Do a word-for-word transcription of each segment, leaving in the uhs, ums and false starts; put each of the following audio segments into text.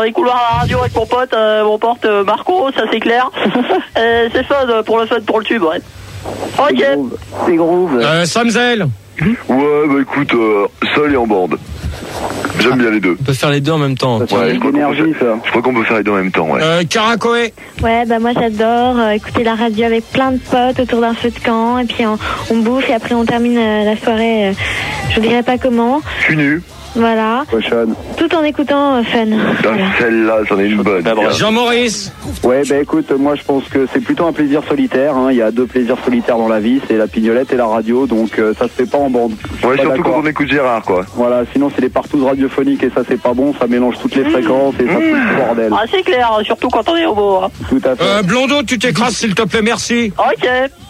les couloirs à la radio avec mon pote, euh, mon pote euh, Marco, ça c'est clair. euh, c'est fun euh, pour le fun, pour le tube, ouais. Ok. C'est groove. Euh, Samzel. Ouais, bah écoute, euh, seul et en bande. J'aime bien les deux. On peut faire les deux en même temps. Ouais, je crois, Énergie, fait, je crois qu'on peut faire les deux en même temps, ouais. Euh, Caracoé. Ouais, bah moi j'adore euh, écouter la radio avec plein de potes autour d'un feu de camp et puis on, on bouffe et après on termine euh, la soirée, euh, je vous dirais pas comment. Je suis nu. Voilà. Cochonne. Tout en écoutant euh, fun. Voilà. Celle-là, c'en est une bonne. Jean-Maurice. Ouais, bah écoute, moi je pense que c'est plutôt un plaisir solitaire. Hein. Il y a deux plaisirs solitaires dans la vie, c'est la pignolette et la radio, donc euh, ça se fait pas en bande. Ouais, Pas surtout d'accord. quand on écoute Gérard, quoi. Voilà, sinon c'est les partouzes radiophoniques et ça c'est pas bon, ça mélange toutes les fréquences et ça fout le bordel. Ah, c'est clair, surtout quand on est homo. Hein. Tout à fait. Euh, Blondeau, tu t'écrases s'il te plaît, merci. Ok.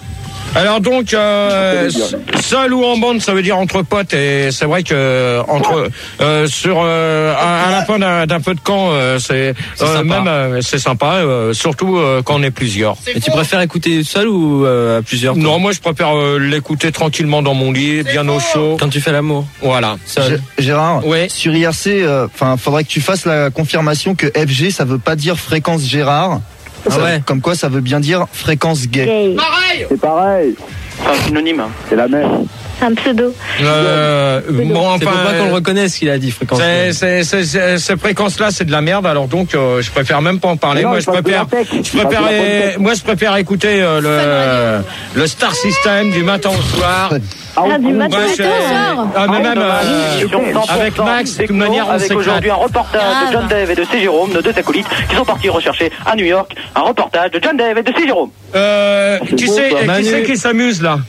Alors donc, euh, seul ou en bande, ça veut dire entre potes, et c'est vrai que entre euh, sur euh, à, à la fin d'un, d'un peu de camp, euh, c'est, C'est euh, sympa. même euh, c'est sympa, euh, surtout euh, quand on est plusieurs. Et tu préfères écouter seul ou euh, à plusieurs? toi Non, moi je préfère euh, l'écouter tranquillement dans mon lit, bien au chaud. Quand tu fais l'amour. Voilà. Seul. G- Gérard, Ouais. sur I R C, enfin, faudrait que tu fasses la confirmation que F G, ça veut pas dire fréquence Gérard. Ah Ça- ouais. Comme quoi, ça veut bien dire fréquence gay. Gay. C'est pareil, C'est un synonyme. c'est la même. C'est un pseudo. Euh, bon, C'est pour enfin, pas qu'on le reconnaisse qu'il a dit fréquence. C'est, c'est, c'est, c'est- ces fréquences-là, c'est de la merde. Alors donc, euh, je préfère même pas en parler. Mais non, moi, il je passe de préfère, la tech. je Il passe de la préfère, bonne tech. moi, je préfère écouter euh, le, le Star System du matin au soir. Ah, du matin Moi, au je- soir. ah, mais même euh, avec Max, de toute manière, on avec s'éclate. aujourd'hui un reportage de John Dave et de C. Jérôme, nos deux acolytes, qui sont partis rechercher à New York un reportage de John Dave et de C. Jérôme. Euh, qui beau, c'est, ça. qui Manu. c'est qui s'amuse là?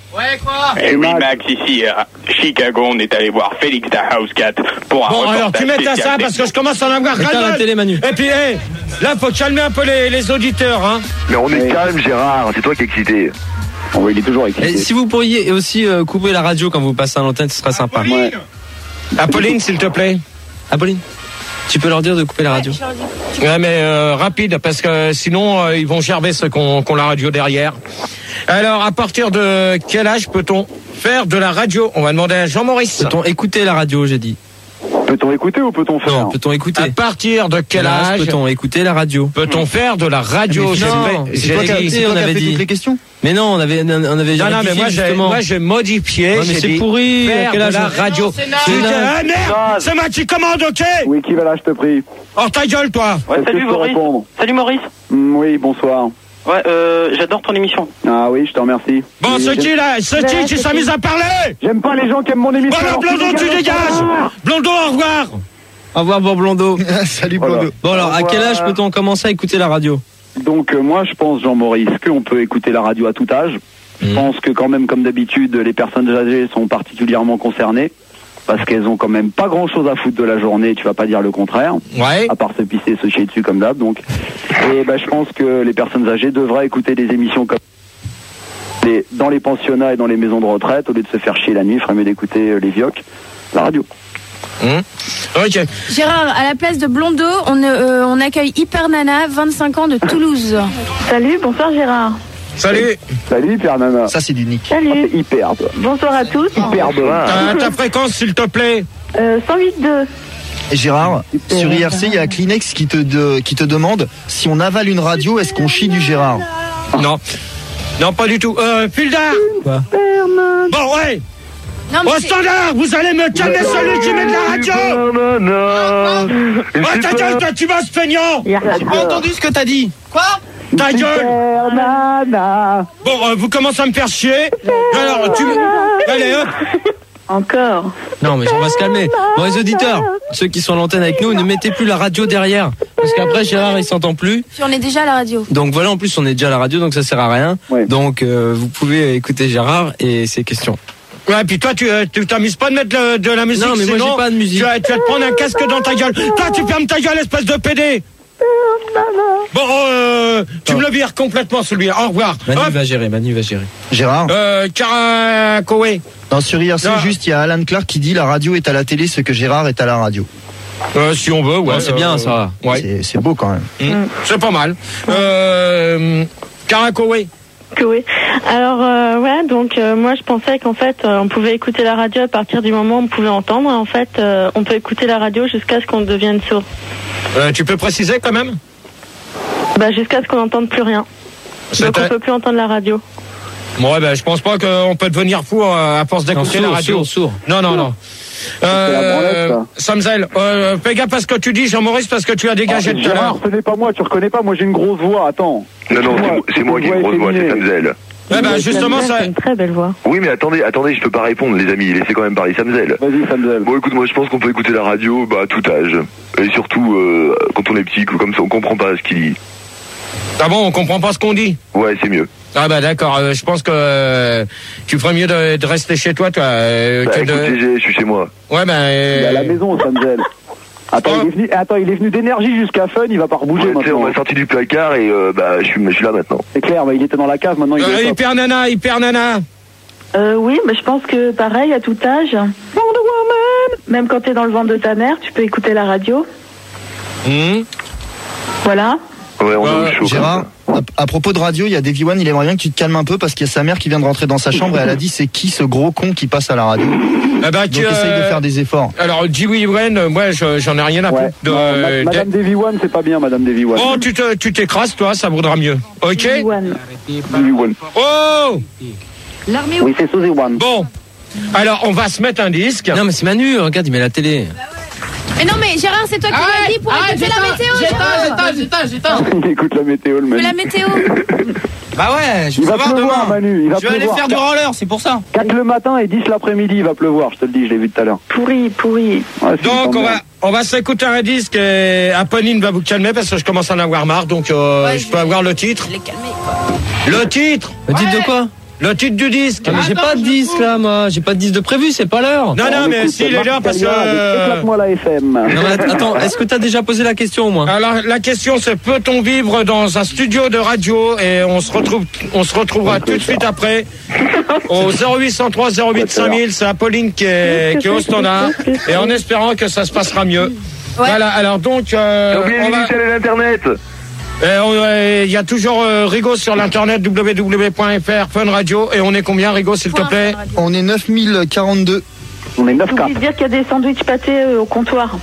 Eh oui, Max, ici à Chicago, on est allé voir Félix da Housecat pour un Bon, reportage alors tu mets à spécial ça parce que je commence à en avoir Éteins la ras-le-bol. télé, Manu. Et puis, hey, là, faut calmer un peu les, les auditeurs, hein. Mais on est Ouais. calme, Gérard, c'est toi qui es excité. Oh, ouais, il est toujours Et excité. si vous pourriez aussi euh, couper la radio quand vous passez à l'antenne, ce serait sympa. Ouais. Apolline, s'il te plaît. Apolline, tu peux leur dire de couper la radio. Ouais, mais euh, rapide, parce que sinon, euh, ils vont gerber ceux qui ont, qui ont la radio derrière. Alors, à partir de quel âge peut-on faire de la radio? On va demander à Jean-Maurice. Peut-on écouter la radio, j'ai dit. Peut-on écouter ou peut-on faire? Non, peut-on écouter? À partir de quel âge peut-on écouter la radio? peut-on faire de la radio? Mais J'ai non, fait- c'est j'ai toi qui as dit- dit, C'est toi on qui as avait fait dit. toutes les questions. Mais non, on avait, on avait Non, non, mais rectifié, moi, j'ai, justement. moi, j'ai modifié. Ouais, mais j'ai c'est dit pourri, faire quel de âge? la radio. c'est Tu dis, naze. ah merde, c'est moi qui commande, ok? Oui, qui va là, je te prie? Oh, ta gueule, toi. Ouais, Est-ce que salut je peux Maurice. répondre? Salut Maurice. Mm, oui, bonsoir. Ouais, euh, j'adore ton émission. Ah oui, je te remercie. Bon, Et c'est j'aime- qui, là? C'est qui qui s'amuse à parler? J'aime pas les gens qui aiment mon émission. Bon, alors, Blondeau, tu dégages. Blondeau, au revoir. Au revoir, bon Blondeau. Salut, Voilà. Blondeau. Bon alors, à quel âge peut-on commencer à écouter la radio? Donc euh, moi je pense, Jean-Maurice, qu'on peut écouter la radio à tout âge. Je Mhm. pense que quand même, comme d'habitude, les personnes âgées sont particulièrement concernées parce qu'elles ont quand même pas grand-chose à foutre de la journée, tu vas pas dire le contraire, Ouais. à part se pisser, se chier dessus comme d'hab. Donc, et ben je pense que les personnes âgées devraient écouter des émissions comme les, dans les pensionnats et dans les maisons de retraite, au lieu de se faire chier la nuit, il ferait mieux d'écouter euh, les vioques, la radio. Hum. Ok. Gérard, à la place de Blondeau, on, euh, on accueille Hyper Nana, vingt-cinq ans de Toulouse. Salut, bonsoir Gérard. Salut. Salut Pierre Nana. Ça, c'est du nick. Salut. C'est hyper, toi. Bonsoir à tous. Hyper de Euh, ta fréquence, s'il te plaît. Euh, cent huit deux. Et Gérard, sur I R C, il y a Kleenex qui te, de- qui te demande si on avale une radio, est-ce qu'on chie du Gérard? Non. Non, pas du tout. Euh, Fildar. Quoi? Bon, ouais. Non, mais Au c'est- standard, vous allez me calmer celui qui met de la radio. Oh, ta gueule, toi, tu vas se feignant. J'ai pas entendu ce que t'as dit. Ta gueule. Hyper Nana. Bon, euh, vous commencez à me faire chier. Alors, tu... Allez, hop. Encore. Non, mais on va se calmer. Bon, les auditeurs, ceux qui sont à l'antenne avec nous, ne mettez plus la radio derrière. Parce qu'après, Gérard, il s'entend plus. Puis on est déjà à la radio. Donc voilà, en plus, on est déjà à la radio, donc ça sert à rien. Ouais. Donc, euh, vous pouvez écouter Gérard et ses questions. Ouais, puis toi, tu euh, tu t'amuses pas de mettre le- de la musique. Non, mais moi, sinon, j'ai pas de musique. Tu vas, tu vas te prendre un casque dans ta gueule. Toi, tu fermes ta gueule, espèce de pédé. Bon, euh, tu me le vires complètement, celui-là. Au revoir. Manu Hop. va gérer, Manu va gérer. Gérard? Euh, Caracoé. Non, sur I R C, Non. juste, il y a Alan Clark qui dit la radio est à la télé ce que Gérard est à la radio. Euh, si on veut, ouais. Ouais, c'est bien, ça. Ouais. C'est- C'est beau quand même. Mmh. C'est pas mal. Euh, Caracoé. Que oui. Alors euh, ouais, donc euh, moi je pensais qu'en fait euh, on pouvait écouter la radio à partir du moment où on pouvait entendre. En fait, euh, on peut écouter la radio jusqu'à ce qu'on devienne sourd. Euh, tu peux préciser quand même? Bah, jusqu'à ce qu'on n'entende plus rien. C'était- Donc on peut plus entendre la radio. Bon, ouais, ben, je pense pas qu'on peut devenir fou euh, à force d'écouter Non, la sourd, radio. sourd, sourd. Non, non, non. la Euh, branlette, Samzel, euh, fais gaffe à ce que tu dis, Jean-Maurice, parce que tu as dégagé Ah, tout à l'heure. Gérard, ce n'est pas moi, tu reconnais pas, moi j'ai une grosse voix, attends. Non, non, c'est moi- c'est moi qui ai une grosse voix, c'est efféminée. Samzel. Ouais, ben, justement, ça. C'est une très belle voix. Oui, mais attendez, attendez, je peux pas répondre, les amis. Laissez quand même parler Samzel. Vas-y, Samzel. Bon, écoute, moi, je pense qu'on peut écouter la radio, bah, à tout âge. Et surtout, euh, quand on est petit, comme ça, on comprend pas ce qu'il dit. Ah bon, on comprend pas ce qu'on dit? Ouais, c'est mieux. Ah bah d'accord, euh, je pense que euh, tu ferais mieux de, de rester chez toi, toi. Euh, Bah, que écoute, de... G G, je suis chez moi. Ouais, ben. Il est à la maison, Samzel. Attends, Oh. il est venu, attends, il est venu d'énergie jusqu'à Fun, il va pas rebouger Ouais, tu sais, on maintenant. m'a sorti du placard et, euh, bah, je suis, je suis là maintenant. C'est clair, mais il était dans la cave, maintenant il Euh, est top. hyper nana, hyper nana. Euh, oui, mais je pense que pareil, à tout âge. Wonder Woman. Même quand t'es dans le ventre de ta mère, tu peux écouter la radio. Mmh. Voilà. Ouais, on est au chaud. Gérard, à, à propos de radio, il y a Davy One, il aimerait bien que tu te calmes un peu parce qu'il y a sa mère qui vient de rentrer dans sa chambre et elle a dit c'est qui ce gros con qui passe à la radio. Ah bah, Donc tu, essaye de euh, faire des efforts. Alors, Dewey Wen, euh, moi, je- j'en ai rien à Ouais. foutre. de- Non, ma- euh, Madame de- Davy One, c'est pas bien, Madame Davy One. Oh, tu te, tu t'écrases, toi, ça vaudra mieux. Ok? One. Davy One. Oh! L'armée Oui, c'est Suzy One. Bon. Alors, on va se mettre un disque. Non, mais c'est Manu, regarde, il met la télé. Mais non, mais Gérard, c'est toi qui l'as dit pour écouter la météo. Gérard. j'éteins, j'éteins. Il écoute la météo, le Mais mec. la météo. Bah ouais, je Il vais va voir pleuvoir, demain. Manu, il va Je vais aller pleuvoir. faire du roller, c'est pour ça. quatre le matin et dix l'après-midi, il va pleuvoir, je te le dis, je l'ai vu tout à l'heure. Pourri, pourri. Ouais, c'est Donc, pas on mal. va, on va s'écouter un disque et Apolline va vous calmer parce que je commence à en avoir marre. Donc, euh, Ouais, je je peux vais- avoir le titre. Je l'ai calmé, quoi. Le titre! Le titre de quoi? Le titre du disque! Ah, mais j'ai pas de disque là, moi. J'ai pas de disque de prévu, c'est pas l'heure. Non, non, On mais écoute s'il est là Marc parce que. Italia avec euh, Éclate-moi la F M. Non, mais attends, est-ce que t'as déjà posé la question au moins? Alors la question c'est peut-on vivre dans un studio de radio et on se retrouve on se retrouvera tout de suite après au zéro huit cent trois zéro huit cinq mille, c'est Apolline qui est, qui est au standard et en espérant que ça se passera mieux. Voilà, alors donc euh, J'ai oublié on va- l'initiale et l'internet. euh, on- euh, il y a toujours euh, Rigo sur l'internet w w w point f r Fun Radio et on est combien Rigo s'il te plaît? On est neuf mille quarante-deux. On est neuf Oublie de dire qu'il y a des sandwichs pâtés euh, au comptoir.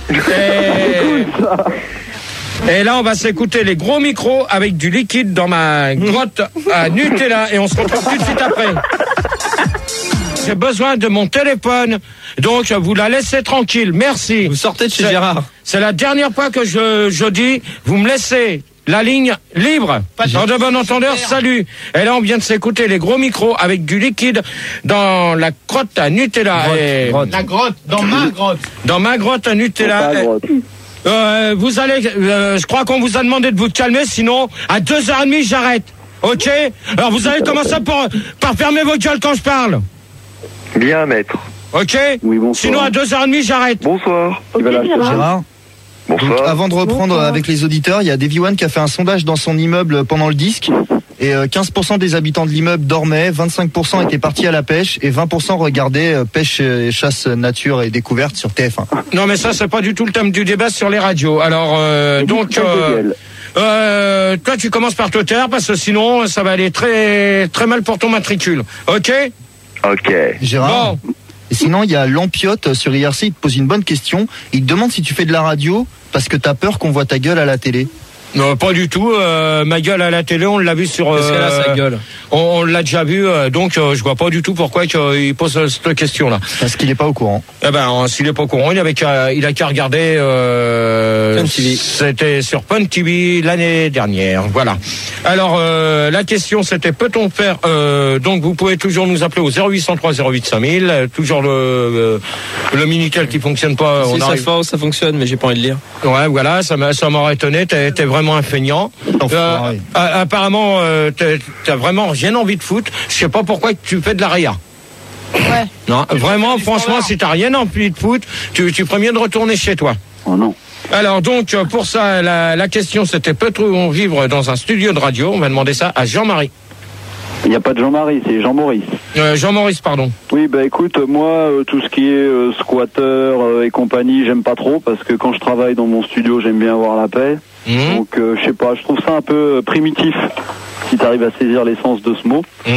Et... Et là, on va s'écouter les gros micros avec du liquide dans ma grotte à Nutella et on se retrouve tout de suite après. J'ai besoin de mon téléphone, donc vous la laissez tranquille. Merci. Vous sortez de chez C'est- Gérard. C'est la dernière fois que je, je dis, vous me laissez la ligne libre. Dans de bon entendeur, salut. Et là, on vient de s'écouter les gros micros avec du liquide dans la grotte à Nutella. Grotte, Et- grotte. La grotte, dans ma grotte. Dans ma grotte à Nutella. Pas Et- grotte. euh, vous allez, euh, je crois qu'on vous a demandé de vous calmer, sinon à deux heures trente j'arrête. Ok? Alors vous allez commencer par, par fermer vos gueules quand je parle. Bien, maître. Ok? Oui, bonsoir. Sinon à deux heures trente j'arrête. Bonsoir. Il va Ok, l'acheter. Gérard. Gérard, donc, Bonsoir. avant de reprendre avec les auditeurs, il y a Davy One qui a fait un sondage dans son immeuble pendant le disque. Et euh, quinze pour cent des habitants de l'immeuble dormaient, vingt-cinq pour cent étaient partis à la pêche et vingt pour cent regardaient euh, pêche et chasse nature et découverte sur T F un. Non mais ça c'est pas du tout le thème du débat sur les radios. Alors euh, Et donc du coup, euh, gueule. euh, toi tu commences par te taire parce que sinon ça va aller très très mal pour ton matricule. Ok? Ok. Gérard. Bon. Et sinon, il y a Lampiote sur I R C, il te pose une bonne question. Il te demande si tu fais de la radio parce que t'as peur qu'on voit ta gueule à la télé. Non, pas du tout. Euh, ma gueule à la télé, on l'a vu sur. Qu'est-ce qu'elle a, sa gueule? On, on l'a déjà vu, euh, donc euh, je vois pas du tout pourquoi il pose euh, cette question-là. Parce qu'il est pas au courant. Eh ben, s'il est pas au courant, il avait qu'à, il a qu'à regarder. Euh, Fun T V. C'était sur Fun T V l'année dernière. Voilà. Alors euh, la question, c'était peut-on faire euh, donc vous pouvez toujours nous appeler au zéro huit cent trois zéro huit cinq mille. euh, Toujours le euh, le minitel qui fonctionne pas. Si on ça, arrive. fa- ça fonctionne, mais j'ai pas envie de lire. Ouais, voilà, ça m'a, ça m'aurait étonné. T'es, t'es vraiment un feignant. Euh, a- apparemment, euh, t'es- t'as vraiment rien envie de foot. Je sais pas pourquoi tu fais de la réa. Ouais. Non, vraiment, franchement, si t'as rien envie de foot, tu, tu ferais mieux de retourner chez toi. Oh non. Alors donc, euh, pour ça, la, la question c'était peut-on vivre dans un studio de radio? On va demander ça à Jean-Marie. Il n'y a pas de Jean-Marie, c'est Jean-Maurice. Euh, Jean-Maurice, pardon. Oui, bah écoute, moi, euh, tout ce qui est euh, squatter euh, et compagnie, j'aime pas trop parce que quand je travaille dans mon studio, j'aime bien avoir la paix. Mmh. Donc euh, je sais pas, je trouve ça un peu primitif, si tu arrives à saisir l'essence de ce mot, Mmh.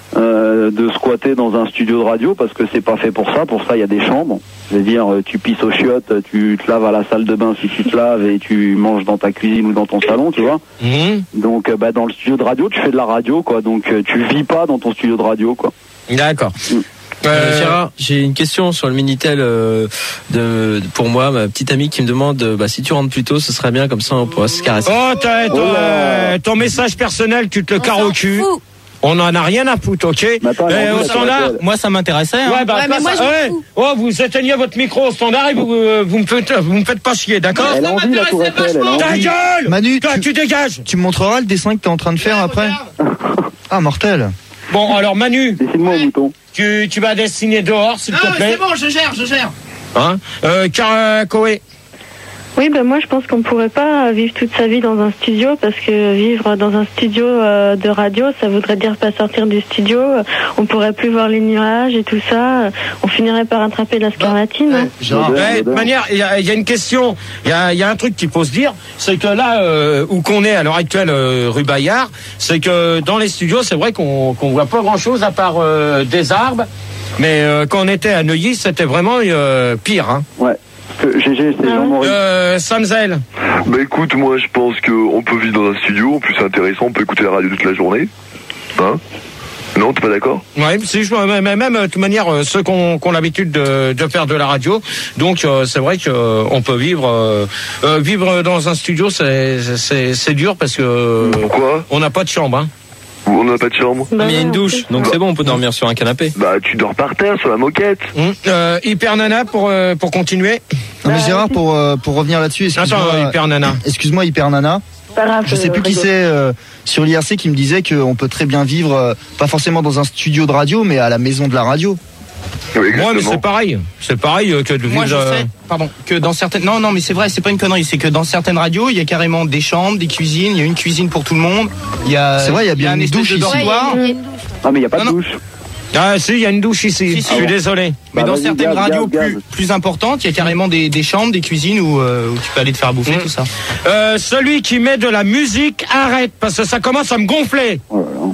euh, de squatter dans un studio de radio, parce que c'est pas fait pour ça. Pour ça, il y a des chambres. C'est-à-dire, euh, tu pisses aux chiottes, tu te laves à la salle de bain si tu te laves, et tu manges dans ta cuisine ou dans ton salon, tu vois. Mmh. Donc euh, bah, dans le studio de radio, tu fais de la radio, quoi. Donc euh, tu vis pas dans ton studio de radio, quoi. D'accord. Mmh. Euh, Gérard, j'ai une question sur le Minitel euh, de, pour moi, ma petite amie qui me demande euh, bah, si tu rentres plus tôt, ce serait bien, comme ça on pourra se caresser. Oh, t'as, ton, euh, ton message personnel, tu te le carres au cul. On en a rien à foutre, ok? Attends, Eh, non, au non, standard. non, Moi, ça m'intéressait. Hein. Ouais, bah, Ouais, mais pas moi, ça- je m'en ouais. fous. Oh, vous éteignez votre micro au standard et vous, euh, vous me faites, vous me faites pas chier, d'accord? Elle a envie, la Tour Eiffel, elle a Ta envie. gueule! Manu, Toi, tu- tu dégages! Tu me montreras le dessin que t'es en train de faire après? Ah, mortel. Bon, alors, Manu, Dessine-moi un mouton. tu, tu vas dessiner dehors, s'il te plaît. bon, je gère, je gère. Hein? Euh, car, euh, Koé. Oui, ben moi je pense qu'on ne pourrait pas vivre toute sa vie dans un studio, parce que vivre dans un studio euh, de radio, ça voudrait dire pas sortir du studio, on pourrait plus voir les nuages et tout ça, on finirait par attraper la scarlatine. hein. Gérard. Ouais, de toute manière, il y a, il y a une question, il y a, il y a un truc qu'il faut se dire, c'est que là euh, où qu'on est à l'heure actuelle, euh, rue Bayard, c'est que dans les studios, c'est vrai qu'on qu'on voit pas grand-chose à part euh, des arbres, mais euh, quand on était à Neuilly, c'était vraiment euh, pire. Hein. Ouais. Parce que G G, c'est Jean-Maurice. Euh, Samzel. Bah écoute, moi je pense qu'on peut vivre dans un studio, en plus c'est intéressant, on peut écouter la radio toute la journée. Hein? Non, t'es pas d'accord? Ouais, si je même, même de toute manière euh, ceux qui ont, qui ont l'habitude de, de faire de la radio, donc euh, c'est vrai que euh, on peut vivre euh, euh, vivre dans un studio, c'est c'est c'est dur parce que euh, Pourquoi? on n'a pas de chambre. Hein. On n'a pas de chambre. Bah Mais il y a ouais, une en douche, plus. donc c'est bon, on peut dormir sur un canapé. Bah tu dors par terre sur la moquette. Hum, euh, Hyper Nana pour euh, pour continuer. Non mais Gérard, pour, euh, pour revenir là-dessus, excuse-moi, Attends, Hyper Nana. excuse-moi Hyper Nana. Pas grave, Je sais plus euh, qui rigole. c'est euh, sur l'I R C qui me disait qu'on peut très bien vivre, euh, pas forcément dans un studio de radio, mais à la maison de la radio. Oui, Moi, exactement. mais c'est pareil. C'est pareil euh, que de vivre. Moi, je euh, sais, pardon, que dans certaines. Non, non, mais c'est vrai, c'est pas une connerie. C'est que dans certaines radios, il y a carrément des chambres, des cuisines. Il y a une cuisine pour tout le monde. Il y a. C'est vrai, il y a bien un une espèce douche de ici. dortoir. Ouais, il y a une douche. Ah, mais il n'y a pas Non, de non. douche. Ah si, il y a une douche ici. Si, si. Je suis désolé. Mais Bah, dans vas-y, certaines gaz, radios gaz, plus, gaz. plus importantes, il y a carrément des, des chambres, des cuisines où, euh, où tu peux aller te faire bouffer, Mm. tout ça. Euh, celui qui met de la musique, arrête parce que ça commence à me gonfler. Oh là là.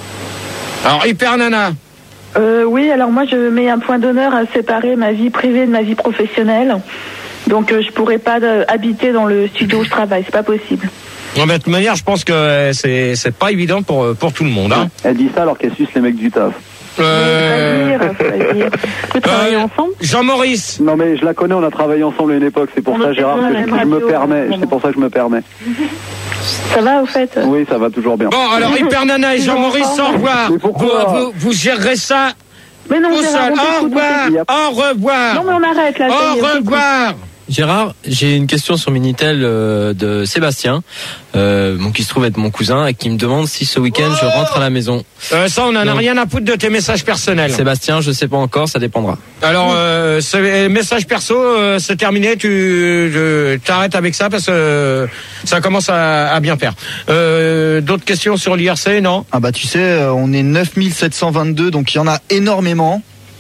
Alors Hyper Nana. Euh, oui, alors moi je mets un point d'honneur à séparer ma vie privée de ma vie professionnelle. Donc euh, je pourrais pas euh, habiter dans le studio où je travaille, c'est pas possible. Non, mais de toute manière, je pense que euh, c'est c'est pas évident pour euh, pour tout le monde. Hein. Elle dit ça alors qu'elle suce les mecs du taf. Euh, Faut pas dire, faut pas dire. On peut travailler euh, ensemble. Jean-Maurice. Non mais je la connais, on a travaillé ensemble à une époque, c'est pour On ça a fait Gérard quoi, que la je, même je me radio, permets, euh, c'est pour ça que je me permets. Ça va au fait? Oui, ça va toujours bien. Bon, alors Hyper Nana et Jean-Maurice, au revoir. Mais Vous, pourquoi vous, vous gérerez ça Mais non, tout Gérard, seul. on Au t'écoute, revoir. on t'écoute. Au revoir. Non mais on arrête là. ça y est, Au on t'écoute. revoir. Gérard, j'ai une question sur Minitel euh, de Sébastien, euh, bon, qui se trouve être mon cousin, et qui me demande si ce week-end je rentre à la maison. Euh, ça, on en a Non. rien à foutre de tes messages personnels. Sébastien, je sais pas encore, ça dépendra. Alors, euh, ce message perso, euh, c'est terminé. Tu je- t'arrêtes avec ça parce que euh, ça commence à, à bien faire. Euh, D'autres questions sur l'I R C, non? Ah bah tu sais, euh, on est neuf mille sept cent vingt-deux, donc il y en a énormément.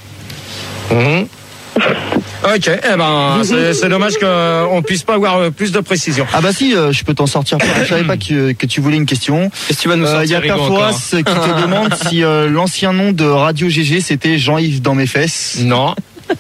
Mhm. Ok, eh ben, c'est c'est dommage qu'on puisse pas avoir euh, plus de précision. Ah bah si, euh, je peux t'en sortir plein. Je savais pas que, que tu voulais une question. Qu'est-ce que tu vas nous Euh, Il y sortir, a Rigo, Perfois encore qui te demande si euh, l'ancien nom de Radio G G c'était Jean-Yves dans mes fesses. Non.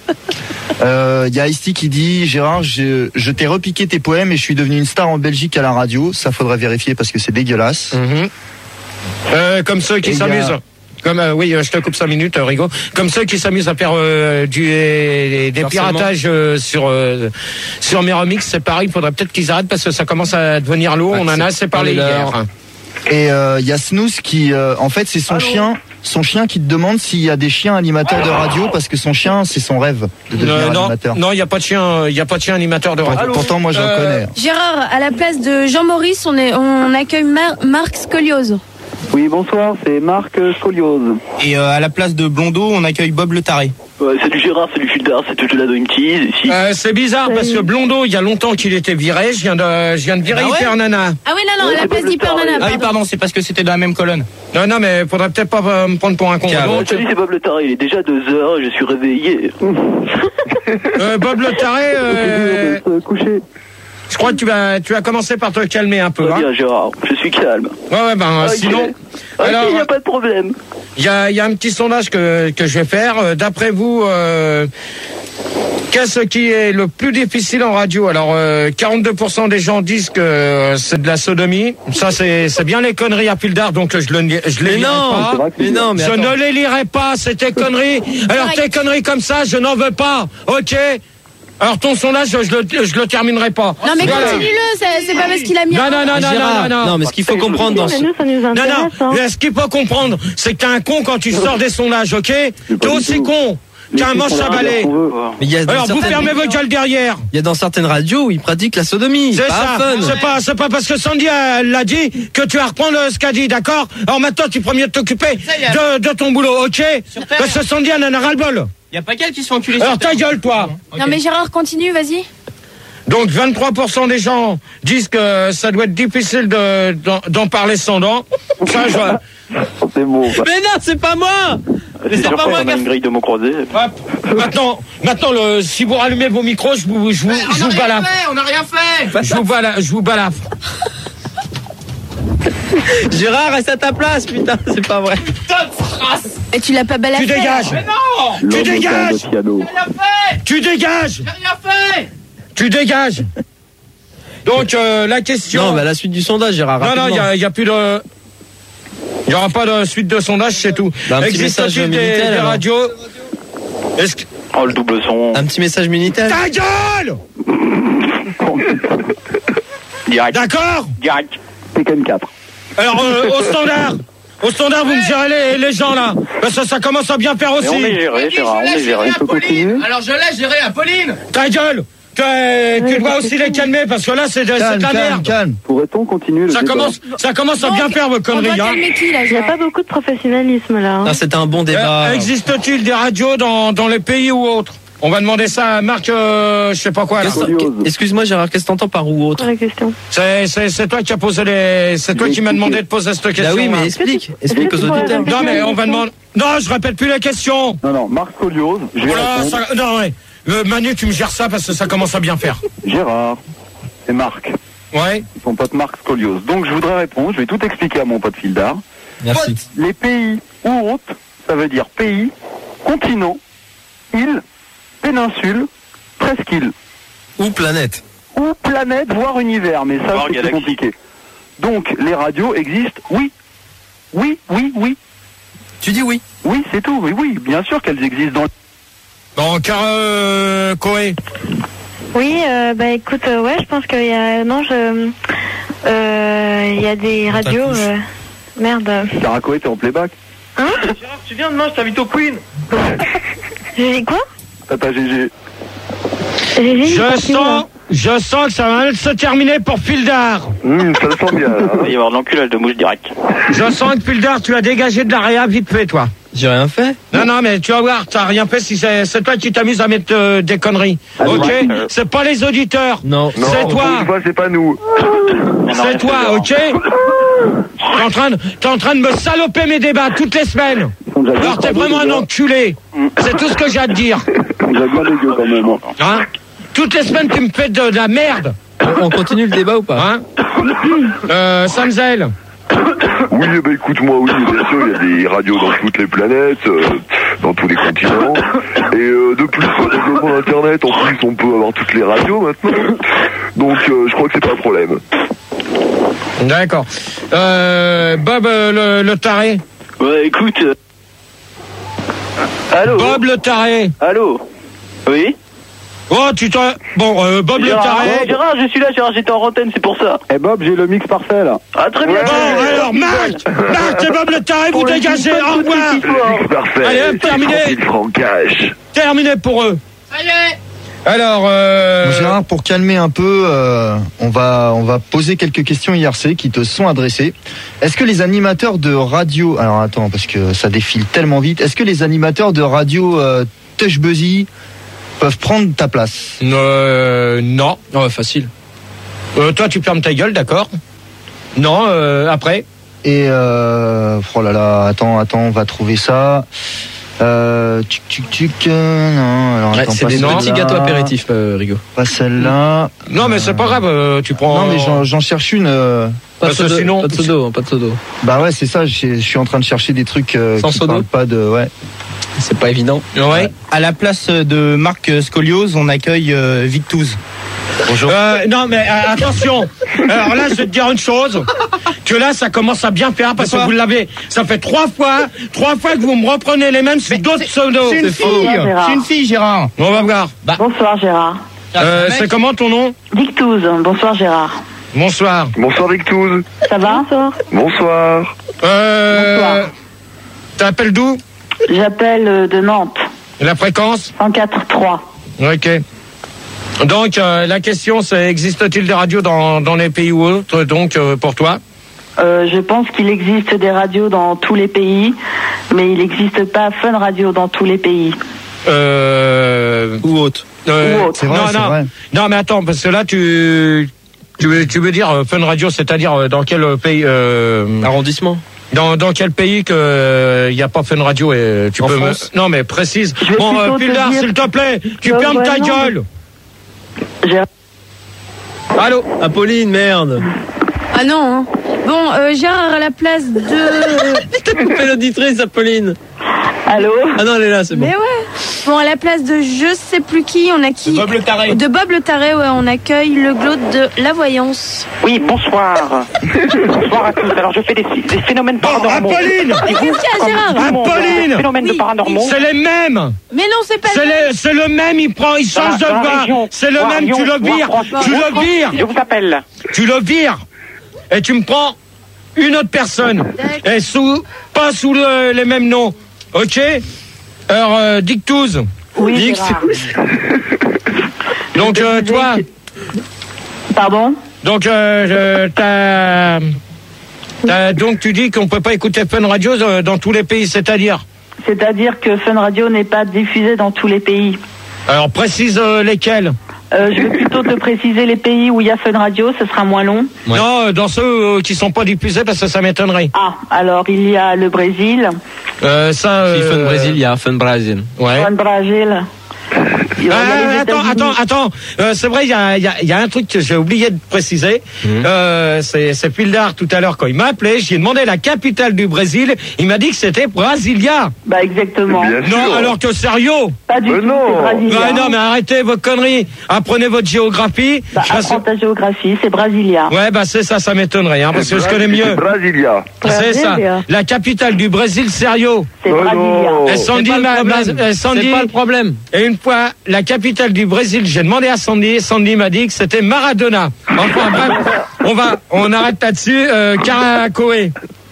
Euh, Il y a Isti qui dit Gérard, je, je t'ai repiqué tes poèmes et je suis devenu une star en Belgique à la radio. Ça faudrait vérifier parce que c'est dégueulasse. Mhm. Euh, comme ceux qui Et il y a- s'amusent. Comme euh, oui, euh, je te coupe cinq minutes, euh, Rigo. Comme ceux qui s'amusent à faire euh, du des, des Harcèlement. piratages euh, sur euh, sur mes remixes, c'est pareil. Il faudrait peut-être qu'ils arrêtent parce que ça commence à devenir lourd. Ouais, On en a assez parlé c'est pas hier. l'heure. Et euh, il y a Snooze qui, euh, en fait, c'est son chien, son chien qui te demande s'il y a des chiens animateurs de radio parce que son chien, c'est son rêve de devenir Euh, non, animateur. non, il y a pas de chien, il y a pas de chien animateur de radio. Pourtant, moi, j'en Euh, connais. Gérard, à la place de Jean-Maurice, on, est, on accueille Mar- Marc Scoliose. Oui, bonsoir, c'est Marc Scoliose. Et euh, à la place de Blondeau, on accueille Bob le Taré. Ouais, salut Gérard, salut Gildard, c'est tout la Dream Tease ici. Euh, c'est bizarre parce que Blondeau, il y a longtemps qu'il était viré. Je viens de, je viens de virer Ah ouais Hyper Nana. Ah oui, non, non, Ouais, à la c'est place Bob le d'Hyper Taré. Nana. Ah oui, pardon, c'est parce que c'était dans la même colonne. Non, non, mais faudrait peut-être pas euh, me prendre pour un con. Car- Donc, Salut, c'est Bob le Taré, il est déjà deux heures, je suis réveillé. euh, Bob le Taré, euh, Se coucher. Je crois que tu vas, tu vas commencer par te calmer un peu. Très Hein. bien, Gérard, je suis calme. Ouais, ouais, ben Ok. sinon. Ok, Alors, il n'y a pas de problème. il y a, il y a un petit sondage que, que je vais faire. Euh, D'après vous, euh, qu'est-ce qui est le plus difficile en radio? Alors, euh, quarante-deux pour cent des gens disent que euh, c'est de la sodomie. Ça, c'est c'est bien les conneries à fil d'art, donc je le je les Mais lirai non, pas. C'est vrai que c'est mais non, mais Je attends. ne les lirai pas, c'est tes conneries. Alors tes conneries comme ça, je n'en veux pas, ok? Alors ton sondage, je, je le, je le terminerai pas. Non mais Voilà. continue-le, c'est c'est pas parce qu'il a mis Non, un- non, non, non, Gérard, non, non, non. mais ce qu'il faut comprendre dans Mais ce... nous, ça nous Non, intéresse. non, hein. mais ce qu'il faut comprendre, c'est que t'es un con quand tu sors des sondages, ok? T'es du aussi tout. con qu'un Mais manche c'est à qu'on a balai. qu'on veut. Mais il y a dans Alors vous certaines- fermez vos gueules derrière. Il y a dans certaines radios où ils pratiquent la sodomie. C'est Pas ça. fun. C'est pas, c'est pas parce que Sandy elle l'a dit que tu vas reprendre ce qu'a dit, d'accord? Alors maintenant tu prends mieux de t'occuper de, de ton boulot, ok? Parce que Sandy elle en a ras-le-bol. Y a pas qu'elle qui se fait enculer. Alors sur ta terre. gueule toi. Non mais Gérard, continue, vas-y. Donc vingt-trois pour cent des gens disent que ça doit être difficile de, d'en, d'en parler sans dents. Ça, je vois. C'est beau. bah. Mais non, c'est pas moi. C'est sûr pas qu'on moi, a gars. une grille de mots croisés. Hop. Maintenant, maintenant le, si vous rallumez vos micros, je vous, je vous, je On vous a rien balafre. fait, on a rien fait. Je vous balafre. Je vous balafre. Gérard, reste à ta place, putain, c'est pas vrai. Putain de phrase. Et tu l'as pas balafré. Tu dégages. Mais non, Tu L'homme au dégages. temps de piano. j'ai rien fait. Tu dégages. J'ai rien fait. Tu dégages. Donc euh, la question. Non, mais à la suite du sondage, Gérard. Non, non, il rapidement. y a, il y a plus de. Il n'y aura pas de suite de sondage, c'est tout. Bah, un petit message Existe-t-il des, Minitel, des alors. radios? Est-ce que... Oh, le double son. Un petit message Minitel. Ta gueule! Direct. D'accord? Direct. Tekken quatre. Alors, euh, au standard, au standard, vous me gérez les, les gens là. Parce que ça commence à bien faire Mais on est aussi. géré, Gérard, on est géré. peut continuer Alors je l'ai géré à Pauline. Ta gueule! Que- tu dois aussi les calmer parce que là, c'est de, c'est de Calme, la calme, merde. calme. Pourrait-on continuer le Ça débat commence, ça commence à bien faire vos On doit conneries. Hein. calmer qui là, Il n'y a Gérard? pas beaucoup de professionnalisme là. hein. Ah, c'était un bon débat. Euh, Existe-t-il des radios dans, dans les pays ou autres? On va demander ça à Marc, euh, je sais pas quoi. là. Qu'est-ce que- Excuse-moi, Gérard, qu'est-ce que t'entends par ou autre? Pour la question. C'est, c'est, c'est toi qui as posé les, c'est toi qui m'as demandé de poser cette question. Bah oui, hein. mais explique, explique aux auditeurs. Non, mais on va demander. Non, je répète plus la question. Non, non, Marc Scoliose, je vais Voilà, répondre. ça- non, ouais. Euh, Manu, tu me gères ça parce que ça commence à bien faire. Gérard et Marc, Ouais. son pote Marc Scoliose. Donc je voudrais répondre, je vais tout expliquer à mon pote Fildar. Merci. Les pays ou autres, ça veut dire pays, continent, île, péninsule, presqu'île, Ou planète. ou planète, voire univers, mais ça Voire c'est plus galaxie. compliqué. Donc les radios existent, oui, oui, oui, oui, Tu dis oui. oui, c'est tout, oui, oui, bien sûr qu'elles existent dans. Bon, car euh, Koé. Oui, euh, bah écoute, euh, ouais, je pense qu'il y a. Non, je. euh, Il y a des radios. t'accouche. euh, Merde. Caraco était en playback. Hein? Gérard, tu viens demain, je t'invite au Queen. J'ai dit quoi? Tata G G. J'ai dit, Je parti où, sens, là je sens que ça va mal se terminer pour Fildar. Hum, ça le sent bien. Il va y avoir de l'enculage de mouche direct. Je sens que Fildar, tu as dégagé de la réa vite fait, toi. J'ai rien fait. Non, non, mais tu vas voir, t'as rien fait si c'est, c'est toi qui t'amuses à mettre euh, des conneries. Ah, Ok? ouais. C'est pas les auditeurs. Non. Non, C'est pour toi. une fois, c'est pas nous. C'est toi, ok? T'es en train de, t'es en train de me saloper mes débats toutes les semaines. Alors t'es vraiment un enculé. C'est tout ce que j'ai à te dire. Vous avez bien dégueu quand même. Hein? Toutes les semaines tu me fais de, de la merde. On continue le débat ou pas? Hein? Euh, Samzel. Oui, eh ben, écoute, moi, oui, bien sûr, il y a des radios dans toutes les planètes, euh, dans tous les continents. Et euh, de plus, le développement d'Internet, en plus, on peut avoir toutes les radios maintenant. Donc, euh, je crois que c'est pas un problème. D'accord. Euh, Bob euh, le, le taré. Ouais, écoute. euh, Allô? Bob le taré. Allô? Oui? Oh, tu t'en... Bon, euh, Bob le Gérard, taré. oh, Gérard, je suis là, Gérard, j'étais en antenne, c'est pour ça. Eh Bob, j'ai le mix parfait là. Ah, très bien. Bon, alors, Marc, Marc et Bob le taré, vous Pour le dégagez, Kingston, au revoir. tout de suite, C'est parfait. Allez, hop, c'est terminé. trente mille francs cash. Terminé pour eux. Ça y est. Alors, euh... Gérard, pour calmer un peu, euh, on va on va poser quelques questions I R C qui te sont adressées. Est-ce que les animateurs de radio, alors attends parce que ça défile tellement vite. Est-ce que les animateurs de radio euh, Touch Buzzy peuvent prendre ta place? Euh, non. Oh, facile. Euh, toi, tu fermes ta gueule, d'accord? Non, euh, après. Et euh, oh là là, attends, attends, on va trouver ça. Euh, tuc, tuc, tuc, euh, non, alors Ouais, attends, c'est pas des celle-là. petits gâteaux apéritifs, euh, Rigo. Pas celle-là. Non, mais c'est pas grave, euh, tu prends. Non, mais j'en, j'en cherche une. Euh... Pas de Parce que sodo, sinon- pas de sodo, pas de sodo. Bah ouais, c'est ça. j'ai- Je suis en train de chercher des trucs euh, Sans qui soda parlent pas de. Ouais. C'est pas évident. Ouais. À la place de Marc Scoliose, on accueille euh, Victouz. Bonjour. Euh, non, mais euh, attention. Alors là, je vais te dire une chose. Que là, ça commence à bien faire parce que vous l'avez. Ça fait trois fois, trois fois que vous me reprenez les mêmes sous d'autres pseudos. C'est une fille. Gérard. C'est une fille, Gérard. On va voir. Bonsoir Gérard. Euh, c'est comment ton nom? Dictouze. Bonsoir Gérard. Bonsoir. Bonsoir Victouz. Ça va? Bonsoir. Bonsoir. Euh. Bonsoir. T'appelles d'où? J'appelle euh, de Nantes. La fréquence? cent quatre trois. Ok. Donc, euh, la question, c'est existe-t-il des radios dans, dans les pays ou autres, donc, euh, pour toi? Euh, je pense qu'il existe des radios dans tous les pays, mais il n'existe pas Fun Radio dans tous les pays. Euh. Ou autre. Euh, Ou autre. C'est vrai, non, c'est non. vrai. Non, mais attends, parce que là, tu. Tu veux, tu veux dire euh, Fun Radio, c'est-à-dire euh, dans quel pays euh, Arrondissement. dans, dans quel pays que il y a pas Fun Radio et tu En peux France. me... Non mais précise. Je vais Bon, euh, plutôt te Pildar, dire- s'il te plaît, tu Ouais, fermes ouais, ta non, gueule. Gérard. Allô. Apolline, merde. Ah non, hein. Bon, euh, Gérard à la place de... T'as coupé l'auditrice, Apolline. Allô? Ah non, elle est là, c'est bon. Mais ouais. Bon, à la place de je sais plus qui, on a qui Bob Le Taré. De Bob Le Taré, ouais, on accueille le glaude de la voyance. Oui, bonsoir. Bonsoir à tous. Alors, je fais des, des phénomènes Bon, paranormaux. Apolline. Mais qu'est-ce qu'il y a, Gérard? Tout le monde, Apolline. des phénomènes Oui, de paranormaux. C'est les mêmes. Mais non, c'est pas... C'est les- c'est le même. Il prend, il change de Dans la voix. région, C'est le voire même. Lyon, Tu le voire vires. France. Tu le vires. Je vous appelle. Tu le vires. Et tu me prends une autre personne. Et sous, pas sous le- les mêmes noms. Ok. Alors, euh, Dictouze. Oui, Dix. Gérard. Donc, euh, toi. Pardon? Donc, euh, je- t'as, t'as- donc tu dis qu'on peut pas écouter Fun Radio euh, dans tous les pays, c'est-à-dire? C'est-à-dire que Fun Radio n'est pas diffusé dans tous les pays. Alors, précise euh, lesquels? Euh, je vais plutôt te préciser les pays où il y a Fun Radio, ce sera moins long. Non, euh, dans ceux euh, qui sont pas diffusés parce que ça m'étonnerait. Ah, alors il y a le Brésil, Euh, ça. Si Fun euh, Brésil, il y a Fun Brésil. Ouais. Fun Brésil. Il y a Ah, les attends, États-Unis. attends, attends. Euh, c'est vrai, il y a, il y, a, il y a un truc que j'ai oublié de préciser. Euh, c'est, c'est Pildar tout à l'heure quand il m'a appelé. J'ai demandé la capitale du Brésil. Il m'a dit que c'était Brasilia. Bah exactement. Bien Non, sûr. alors que sérieux. Pas du Mais tout, non. c'est Brasilia. Ouais, non, mais arrêtez vos conneries. Apprenez votre géographie. Bah, Parce- apprends ta géographie, c'est Brasilia. Ouais, bah c'est ça, ça m'étonnerait, hein, parce que je connais mieux. C'est Brasilia. C'est ça. Brasilia. La capitale du Brésil, sérieux. C'est Oh Brasilia. non. Et Sandy, C'est pas le m'a- problème. m'a- euh, Sandy- C'est pas le problème. Et une fois, la capitale du Brésil, j'ai demandé à Sandy, Sandy m'a dit que c'était Maradona. Enfin bref, on va, on arrête là-dessus. Euh, Caracoé.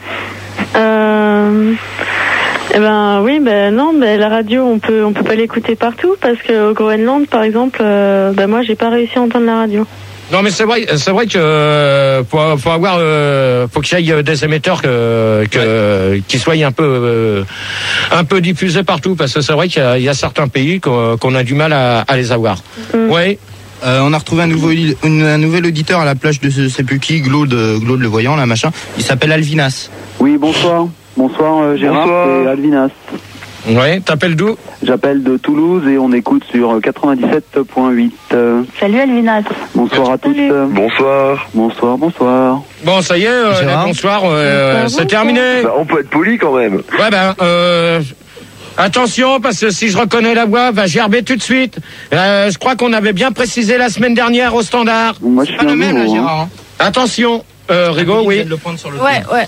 Euh... Eh ben oui, ben non, ben la radio, on peut, on peut pas l'écouter partout parce que au Groenland, par exemple, euh, ben moi, j'ai pas réussi à entendre la radio. Non mais c'est vrai, c'est vrai que euh, faut, faut avoir, euh, faut qu'il y ait des émetteurs que, que qui soient un peu, euh, un peu diffusés partout, parce que c'est vrai qu'il y a, il y a certains pays qu'on, qu'on a du mal à, à les avoir. Mm. Oui. Euh, on a retrouvé un, nouveau, une- un nouvel auditeur à la plage de je sais plus qui, Glaude, Glaude le voyant, là, machin. Il s'appelle Alvinas. Oui, bonsoir. Bonsoir euh, Gérard, Bonsoir. c'est Alvinas. Oui. T'appelles d'où? J'appelle de Toulouse et on écoute sur quatre-vingt-dix-sept point huit. Euh, Salut Alvinas. bonsoir à tous. Salut. Bonsoir. Bonsoir, bonsoir. Bon, ça y est, euh, Gérard. bonsoir, euh, Bonsoir, c'est terminé. Bah, on peut être poli quand même. Ouais, ben, euh, attention, parce que si je reconnais la voix, va gerber tout de suite. Euh, je crois qu'on avait bien précisé la semaine dernière au standard. Moi, je suis Pas le un même, là, nouveau, hein. Gérard. hein. Attention, euh, Rigo, Apolline oui. vient de le prendre sur le Ouais, ouais.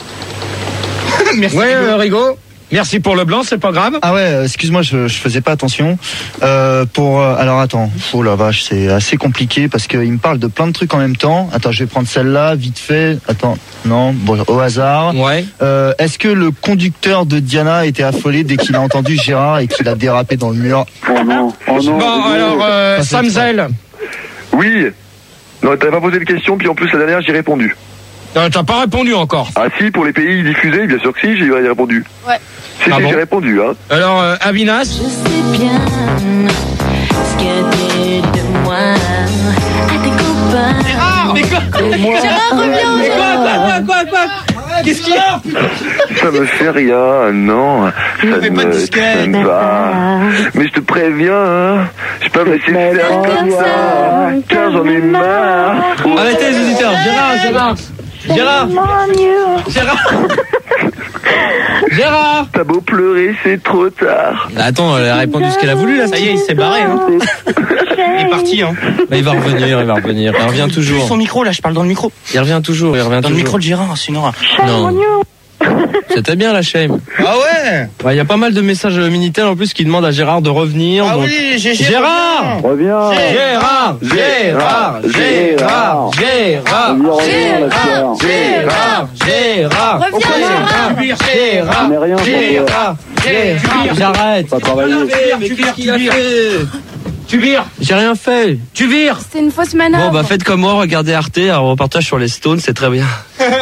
Merci. Ouais, Rigo. euh, Rigo. Merci pour le blanc, c'est pas grave. Ah ouais, euh, excuse-moi, je, je faisais pas attention. Euh, pour euh, alors attends, oh la vache, c'est assez compliqué parce qu'il me parle de plein de trucs en même temps. Attends, je vais prendre celle-là vite fait. Attends, non, bon, au hasard. Ouais. Euh, Est-ce que le conducteur de Diana était affolé dès qu'il a entendu Gérard et qu'il a dérapé dans le mur? Oh non, oh non. Bon, alors, euh, Pas fait Samzel. Oui. Non, t'avais pas posé de question, puis en plus la dernière j'ai répondu. Euh, t'as pas répondu encore. Ah si, pour les pays diffusés, bien sûr que si, j'ai répondu. Ouais. Si, Ah si, bon j'ai répondu, hein. Alors, euh, Avinas. Je sais bien ce que t'es de moi à tes copains. Ah, mais quoi Gérard, reviens. Mais quoi, quoi, quoi, quoi, quoi Qu'est-ce qu'il y a? Ça me fait rien, non. Ça ne me gêne pas. Mais je te préviens, hein, je peux pas me laisser faire comme ça, car j'en ai marre. Arrêtez les auditeurs. Gérard, Gérard. Gérard. Gérard. Gérard. T'as beau pleurer, c'est trop tard. Bah, attends, elle a répondu ce qu'elle a voulu là. Ça y est, il s'est barré. Hein. Il est parti. Hein. Bah, il va revenir, il va revenir. Il revient toujours. Son micro là, je parle dans le micro. Il revient toujours, il revient Dans toujours. le micro de Gérard, sinon. Non. C'était bien la shame. Ah ouais. Il ouais, y a pas mal de messages Minitel en plus qui demandent à Gérard de revenir. Ah donc... oui, j'ai Gérard. Reviens. Gérard. Gérard. Gérard. Gérard. Gérard. Gérard. Gérard. Reviens, Gérard. Mais rien, Gérard. Gérard. J'arrête. Pas travailler. Mais qu'est-ce qu'il a fait? Tu vires. J'ai rien fait. Tu vires. C'était une fausse manœuvre. Bon bah faites comme moi, regardez Arte, un reportage sur les Stones, c'est très bien.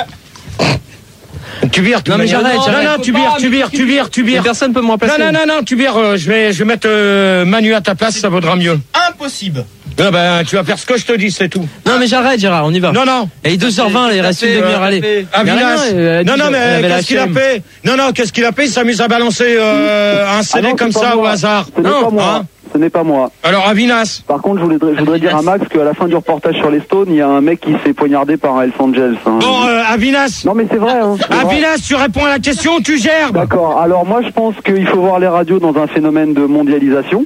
Tu vires, tu Non mais j'arrête, j'arrête. Non, non, tu vires, tu vires, tu vires, tu vires. Personne peut me remplacer. Non, non, non, non, tu vires. euh, je vais, je vais mettre euh, Manu à ta place, ça vaudra mieux. Impossible. Ah ben, tu vas faire ce que je te dis, c'est tout. Non mais j'arrête Gérard, on y va. Non, non. Et deux heures vingt, il reste une demi-heure, allez. Avinas. Non, non, mais qu'est-ce qu'il a fait? Non, non, qu'est-ce qu'il a fait? Il s'amuse à balancer euh, un C D Ah non, comme c'est pas ça moi. au hasard. Ce n'est pas moi. hein Ce n'est pas moi. Alors, Avinas. Par contre, je voudrais, je voudrais dire à Max qu'à la fin du reportage sur les Stones, il y a un mec qui s'est poignardé par un Hells Angels. Hein. Bon, euh, Avinas. Non, mais c'est vrai. Hein, c'est vrai. Avinas, tu réponds à la question, tu gerbes. D'accord. Alors moi, je pense qu'il faut voir les radios dans un phénomène de mondialisation.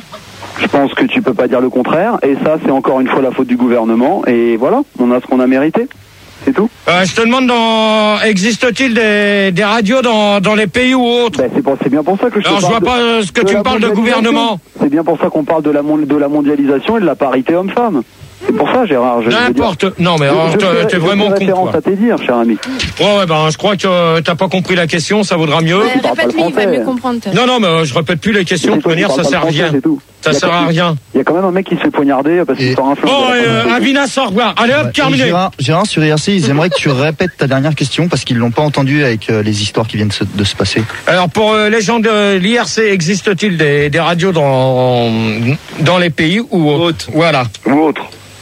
Je pense que tu peux pas dire le contraire. Et ça, c'est encore une fois la faute du gouvernement. Et voilà, on a ce qu'on a mérité. C'est tout. Euh, je te demande, dans... existe-t-il des, des radios dans, dans les pays ou autres? Ben, c'est, pour, c'est bien pour ça que je Alors, te je parle vois pas euh, ce que de tu la me parles de mondialisation. gouvernement. C'est bien pour ça qu'on parle de la, mon- de la mondialisation et de la parité homme-femme. C'est pour ça, Gérard. Je, je veux dire- N'importe. Non, mais Je- alors, je t'es- fais- t'es je vraiment fais con, référence quoi. à tes dires, cher ami. Ouais, ouais, ben, je crois que euh, t'as pas compris la question, ça vaudra mieux. Ouais, parles pas répète-lui, le il va français. mieux comprendre. toi. Non, non, mais euh, je répète plus les questions, de C'est toute manière, toi ça qui sert à parles pas le rien. français, c'est tout. Ça Il y a sert à quand- rien. Il y a quand même un mec qui se fait poignarder parce qu'il Et- sort un flingue. Bon, euh, Avinas, au revoir. Allez hop, Ouais. terminé. Et Gérard, Gérard, sur I R C, ils aimeraient que tu répètes ta dernière question parce qu'ils l'ont pas entendu avec euh, les histoires qui viennent se- de se passer. Alors, pour euh, les gens de l'I R C, existe-t-il des, des radios dans, dans les pays ou autres? Voilà. Ou autre.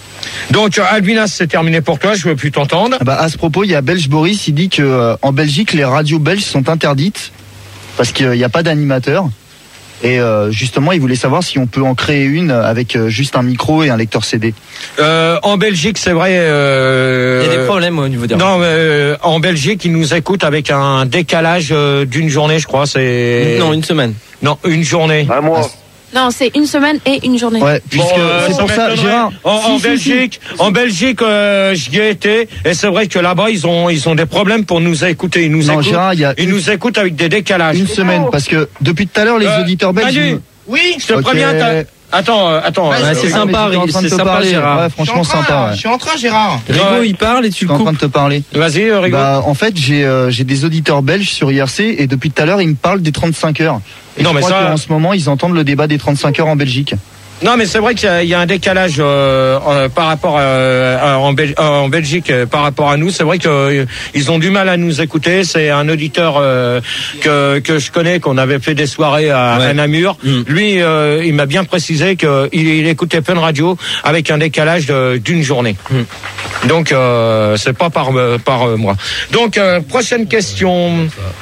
Donc, euh, Albinas, c'est terminé pour toi, je veux plus t'entendre. Ah bah, à ce propos, il y a Belge Boris, il dit que euh, en Belgique, les radios belges sont interdites parce qu'il n'y a pas d'animateur. Et euh, justement, il voulait savoir si on peut en créer une avec euh, juste un micro et un lecteur C D. Euh, en Belgique, c'est vrai. Euh, Il y a des problèmes au niveau des Non, mais euh, en Belgique, ils nous écoutent avec un décalage euh, d'une journée, je crois. C'est Non, une semaine. non, une journée. Un mois. Non, c'est une semaine et une journée. Ouais, puisque Bon, euh, c'est pour ça, m'étonnerait. Gérard. En, en si, si, si. Belgique, en Belgique, euh, j'y ai été, et c'est vrai que là-bas, ils ont, ils ont des problèmes pour nous écouter. Ils nous Non, écoutent. Gérard, il y a Ils nous écoutent avec des décalages. une semaine, parce que depuis tout à l'heure, les Euh, auditeurs belges. Manu, ils- oui, je te Ok. préviens. t'as- Attends, euh, attends. Ouais, euh, c'est euh, sympa, mais j'étais en train de c'est te sympa, parler. Gérard. Ouais, franchement Je suis en train, sympa. ouais. Je suis en train, Gérard. Rigo, Ouais. il parle et tu Je le suis en train coupes. de te parler. Vas-y, euh, Rigo. Bah, en fait, j'ai euh, j'ai des auditeurs belges sur I R C et depuis tout à l'heure, ils me parlent des trente-cinq heures. Et Non, je mais crois ça- qu'en ce moment, ils entendent le débat des trente-cinq heures en Belgique. Non, mais c'est vrai qu'il y a- il y a un décalage euh, euh, par rapport euh, à- en, Bel- euh, en Belgique euh, par rapport à nous. C'est vrai qu'ils ont du mal à nous écouter. C'est un auditeur euh, que que je connais, qu'on avait fait des soirées à, Ouais. à Namur. Mm. Lui, euh, il m'a bien précisé qu'il il écoutait plein de radios avec un décalage de- d'une journée. Mm. Donc euh, c'est pas par euh, par euh, moi. Donc euh, prochaine question.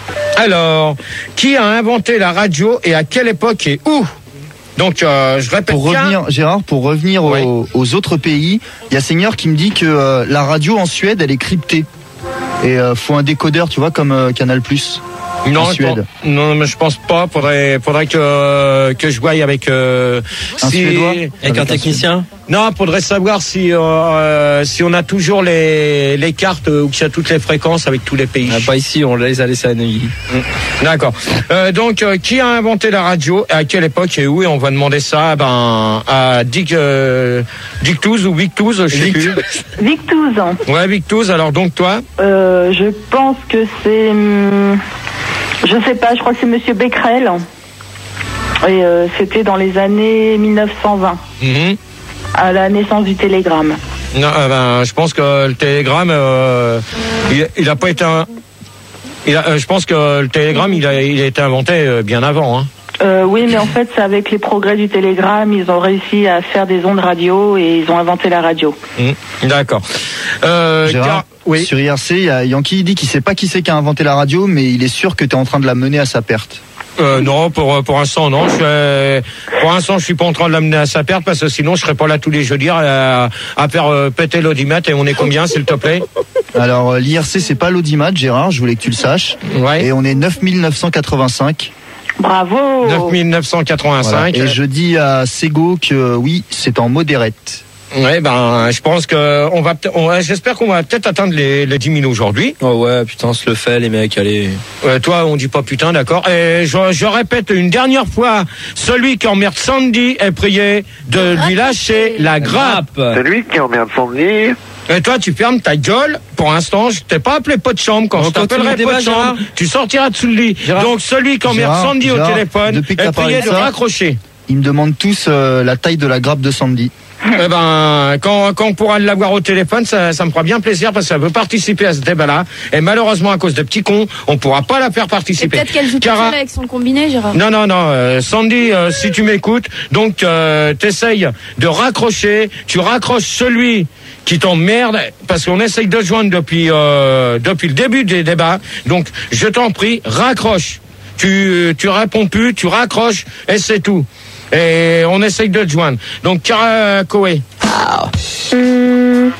Alors, qui a inventé la radio et à quelle époque et où? Donc, euh, je répète Pour bien. revenir, Gérard, pour revenir Ouais. aux, aux autres pays, il y a Seigneur qui me dit que euh, la radio en Suède, elle est cryptée. Et euh, faut un décodeur, tu vois, comme euh, Canal plus. Non, en attends. Suède. non, mais je pense pas. Faudrait, faudrait que que je voie avec euh, Un si Suédois Avec Avec un un technicien. non, faudrait savoir si euh, si on a toujours les les cartes euh, ou qu'il y a toutes les fréquences avec tous les pays. Ah, pas ici, on les a laissés à Neuilly. D'accord. Euh, donc, euh, qui a inventé la radio, à quelle époque et où? Et on va demander ça, ben, à Dick, euh, Dick Touze ou Vic Touze, je sais plus. Victouze. Ouais, Vic Touze. Alors donc toi. Euh, je pense que c'est... hum, je sais pas, je crois que c'est Monsieur Becquerel. Et euh, c'était dans les années mille neuf cent vingt, Mhm. à la naissance du télégramme. Non, euh, ben, je pense que le télégramme, euh, il, il a pas été un. Il a, euh, je pense que le télégramme, il a, il a été inventé euh, bien avant. Hein. Euh, oui, mais en fait, c'est avec les progrès du télégramme, ils ont réussi à faire des ondes radio et ils ont inventé la radio. Mmh. D'accord. Euh, Gérard car- Oui. Sur I R C, il y a Yankee, il dit qu'il sait pas qui c'est qui a inventé la radio, mais il est sûr que tu es en train de la mener à sa perte. Euh, non, pour pour l'instant non. Je, euh, pour l'instant, je suis pas en train de l'amener à sa perte parce que sinon, je serais pas là tous les jeudis à, à faire euh, péter l'audimat. Et on est combien, s'il te plaît? Alors, l'I R C, c'est pas l'audimat, Gérard. Je voulais que tu le saches. Ouais. Et on est neuf mille neuf cent quatre-vingt-cinq. Bravo. neuf mille neuf cent quatre-vingt-cinq. Voilà. Et je dis à Sego que oui, c'est en modérette. Ouais, ben, je pense que on va, on va j'espère qu'on va peut-être atteindre les, les dix mille aujourd'hui. Oh ouais, putain, on se le fait, les mecs, allez. Euh, toi, on dit pas putain, d'accord. Et je, je répète une dernière fois, celui qui emmerde Sandy est prié de lui lâcher la grappe. Celui qui emmerde Sandy. Et toi, tu fermes ta gueule. Pour l'instant, je t'ai pas appelé pot de chambre. Quand On je t'appellerai continue pot le de débat, chambre, Gérard. tu sortiras dessous le lit. Gérard. Donc, celui qui emmerde Gérard, Sandy Gérard, au téléphone depuis que est t'as parlé prié de de ça, raccrocher. Ils me demandent tous euh, la taille de la grappe de Sandy. Eh ben, quand, quand on pourra l'avoir au téléphone, ça, ça me fera bien plaisir parce que ça veut participer à ce débat-là. Et malheureusement, à cause de petits cons, on pourra pas la faire Et participer. peut-être qu'elle joue toute Cara- seule avec son combiné, Gérard. Non, non, non, euh, Sandy, euh, si tu m'écoutes, donc euh, t'essayes de raccrocher, tu raccroches celui qui t'emmerde, parce qu'on essaye de joindre depuis euh, depuis le début des débats. Donc, je t'en prie, raccroche. Tu tu réponds plus, tu raccroches, et c'est tout. Et on essaye de te joindre. Donc, Cara Koé. Hum,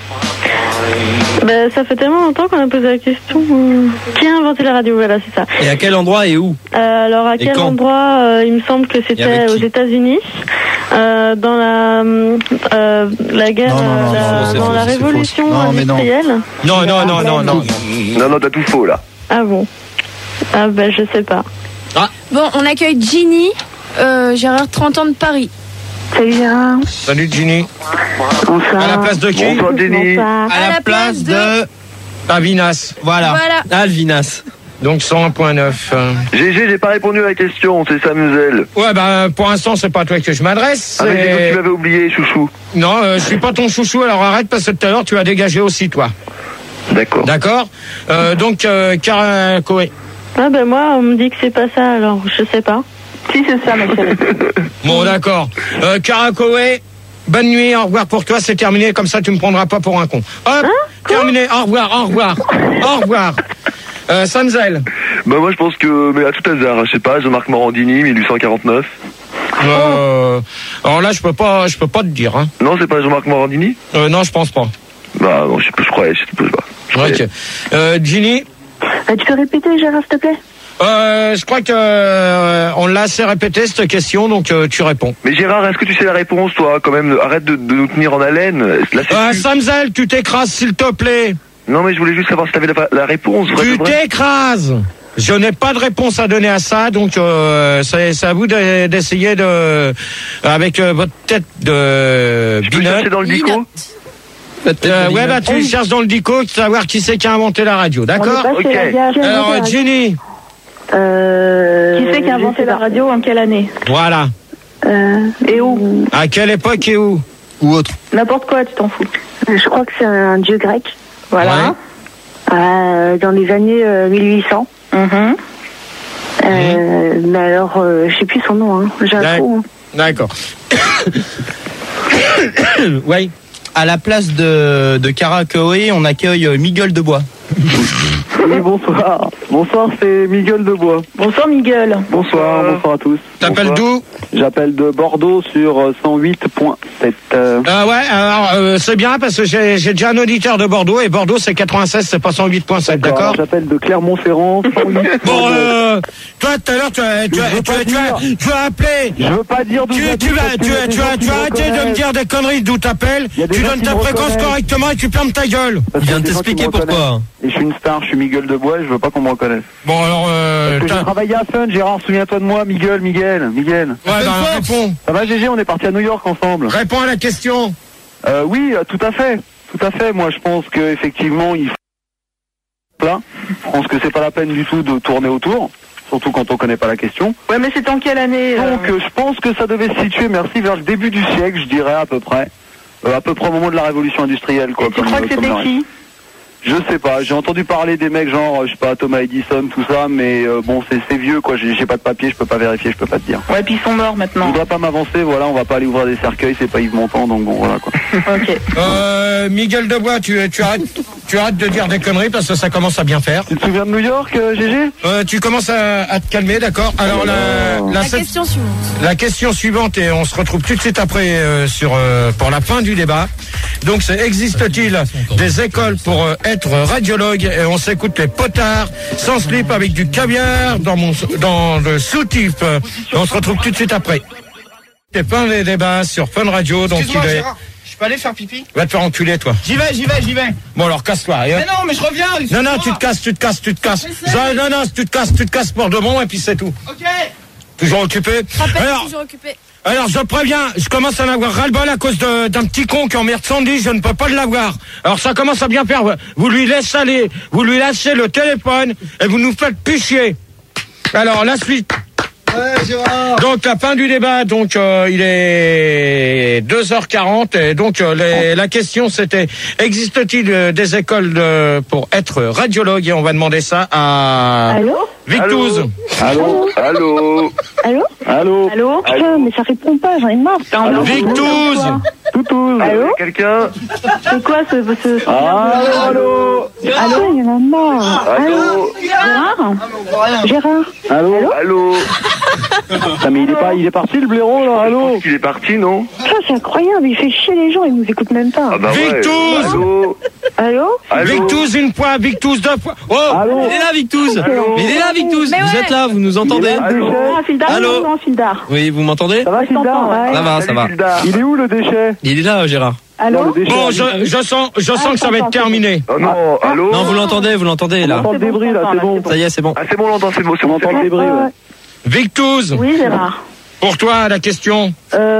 ben, ça fait tellement longtemps qu'on a posé la question. Hum, Qui a inventé la radio? Voilà, c'est ça. Et à quel endroit et où? Euh, alors, à Et quel quand? endroit? euh, Il me semble que Et c'était avec qui? aux États-Unis, euh, dans la euh, la guerre, Non, non, non, euh, la- non, c'est dans faux, la c'est révolution faux. Non, mais non. industrielle. Non, non, non, non, non. Non, non, t'as tout faux là. Ah bon? Ah ben, je sais pas. Bon, on accueille Ginny, euh, Gérard, trente ans de Paris. Salut Gérard. Salut Ginny. Bonsoir. À la place de qui? Bonsoir, Denis. Bonsoir. À la place de... Avinas. Voilà. Voilà. Alvinas. Donc cent un virgule neuf. G G, j'ai pas répondu à la question, c'est Samuel. Ouais, ben pour l'instant, c'est pas à toi que je m'adresse. Ah, mais j'ai c'est- cru que tu m'avais oublié, chouchou. Non, euh, je suis pas ton chouchou, alors arrête parce que tout à l'heure tu as dégagé aussi toi. D'accord. D'accord. euh, Donc, euh, Cara Koé. Ah ben moi, on me dit que c'est pas ça, alors je sais pas. Si, c'est ça, ma chérie. Bon, d'accord. Euh, Cara Koé, bonne nuit, au revoir pour toi, c'est terminé, comme ça tu me prendras pas pour un con. Hop, terminé, au revoir, au revoir, au revoir. Euh, Sanzel. Bah moi je pense que, mais à tout hasard, je sais pas, Jean-Marc Morandini, mille huit cent quarante-neuf. Euh, alors là, je peux pas, je peux pas te dire. Hein. Non, c'est pas Jean-Marc Morandini? Euh, non, je pense pas. Bah non, je sais pas, je croyais, je sais pas. Je croyais. Ok. Euh, Ginny. Ah, tu peux répéter, Gérard, s'il te plaît? Euh, je crois que euh, on l'a assez répété cette question, donc euh, tu réponds. Mais Gérard, est-ce que tu sais la réponse, toi, quand même? Arrête de, de nous tenir en haleine. Là, c'est Euh, plus- Samzel, tu t'écrases s'il te plaît. Non, mais je voulais juste savoir si t'avais la, la réponse. vrai Tu de vrai. t'écrases. Je n'ai pas de réponse à donner à ça, donc euh, c'est c'est à vous de- d'essayer de, avec euh, votre tête de Je peux binette. chercher dans le dico? Euh, ouais, bah tu cherches dans le dico, savoir qui c'est qui a inventé la radio, d'accord? On est passé la gare. Alors, euh, Jenny. Euh, Qui c'est qui a inventé la radio, en quelle année? Voilà. Euh, Et où? À quelle époque et où? Ou autre. N'importe quoi, tu t'en fous. Je crois que c'est un dieu grec. Voilà. Euh, dans les années euh, mille huit cents. Euh, Mais alors, euh, je sais plus son nom. Hein. J'ai un D'ac- trou. hein. D'accord. Oui. À la place de, de Cara Koé, on accueille euh, Miguel Debois. Oui, bonsoir. Bonsoir, c'est Miguel Debois. Bonsoir, Miguel. Bonsoir, bonsoir à tous. T'appelles Bonsoir. d'où? J'appelle de Bordeaux sur euh, cent huit virgule sept. Euh, Ah ouais, alors euh, c'est bien parce que j'ai j'ai déjà un auditeur de Bordeaux et Bordeaux c'est quatre-vingt-seize, c'est pas cent huit virgule sept, d'accord? alors, J'appelle de Clermont-Ferrand, cent huit virgule neuf. Bon, euh, toi tout à l'heure tu as, tu as, Je veux tu pas as, tu as, dire. tu as appelé. Je veux pas dire d'où Tu, j'habite tu vas, parce tu, qu'il y a as- des tu gens as, qui tu me as arrêté de me reconnaissent. dire des conneries d'où t'appelles. Il y a des Tu gens donnes qui ta me fréquence reconnaissent. correctement et tu fermes ta gueule. Parce Il qu'il y vient a de des gens qui t'expliquer me pourquoi. reconnaissent. Et je suis une star, je suis Miguel Debois et je veux pas qu'on me reconnaisse. Bon alors, euh, Parce que j'ai t'as- travaillé à Fun, Gérard, souviens-toi de moi, Miguel, Miguel, Miguel. ouais, bah, réponds. Ça va, G G, on est parti à New York ensemble. Réponds à la question. Euh, oui, euh, tout à fait, tout à fait. Moi, je pense que effectivement, il faut plein. Je pense que c'est pas la peine du tout de tourner autour, surtout quand on connaît pas la question. Ouais, mais c'est en quelle année? euh Donc, euh, je pense que ça devait se situer, merci, vers le début du siècle, je dirais à peu près, euh, à peu près au moment de la révolution industrielle, quoi. Et tu comme, crois euh, que comme c'était le qui? reste. Je sais pas, j'ai entendu parler des mecs genre, euh, je sais pas, Thomas Edison, tout ça, mais euh, bon, c'est c'est vieux, quoi. J'ai j'ai pas de papier, je peux pas vérifier, je peux pas te dire. Ouais, puis ils sont morts Je maintenant. voudrais pas m'avancer, voilà, on va pas aller ouvrir des cercueils, c'est pas Yves Montand, donc bon, voilà, quoi. Ok. Euh, Miguel Debois, tu, tu arrêtes, tu arrêtes de dire des conneries parce que ça commence à bien faire. Tu te souviens de New York, euh, G G euh, Tu commences à, à te calmer, d'accord. Alors la, La, la, sept- question suivante. la question suivante, et on se retrouve tout de suite après euh, sur euh, pour la fin du débat. Donc, c'est existe-t-il des écoles pour euh, être radiologue? Et on s'écoute les potards, sans slip, avec du caviar dans mon dans le soutif. Et on se retrouve tout de suite après. C'est fin des débats sur Fun Radio, donc Excuse-moi, il est. Gérard, je peux aller faire pipi? Va te faire enculer, toi. J'y vais, j'y vais, j'y vais. Bon, alors casse-toi. Et hop. Mais non, mais je reviens. Non, excuse-moi. non, tu te casses, tu te casses, tu te casses. Ça, non, non, tu te casses, tu te casses pour de bon, et puis c'est tout. Ok. Toujours occupé. Rappelle, Alors, toujours occupé. alors, je préviens, je commence à en avoir ras-le-bol à cause de- d'un petit con qui emmerde Sandy, je ne peux pas l'avoir. Alors, ça commence à bien faire. Vous lui laissez aller, vous lui lâchez le téléphone, et vous nous faites plus chier. Alors, la suite. Ouais, Gérard. Donc la fin du débat, donc euh, il est deux heures quarante et donc euh, les- la question c'était existe-t-il euh, des écoles de- pour être radiologue, et on va demander ça à Allô Victouze. Allô Allô? Allô Allô Allô Putain, mais ça répond pas, j'en ai marre. Allô Victouze. Toutouze Allô Quelqu'un? C'est quoi ce... ce, ce... Allô, allô Allô, il y en a marre. Allô? Gérard Gérard Allô Allô? Putain, mais il est, pas, il est parti le blaireau là, allô Il est parti, non? Putain, c'est incroyable, il fait chier les gens, ils nous écoutent même pas. Ah bah ouais. Victouze. Allô? Allô Allô? Victouze une fois, Victouze deux fois. Oh, Allô Il est là, Victouze. Allô? Il est là, Victouze. Mais Vous ouais. êtes là, vous nous entendez? Allô? Ah, Fildar, Allô non, Fildar. Oui, vous m'entendez? Ça va, Fildar Ouais. Ça va, ça Salut, va. Gildar. Il est où le déchet Il est là, Gérard. Allô Non, le déchet. bon, je, je sens, je sens que ça va être terminé. Oh non, allô? Non, vous l'entendez, vous l'entendez On là. entend le débris là, c'est bon. Ça y est, c'est bon. Ah, c'est bon, on l'entend, c'est bon, c'est On bon. entend le débris, ouais. Victouze, Oui, Gérard. pour toi la question.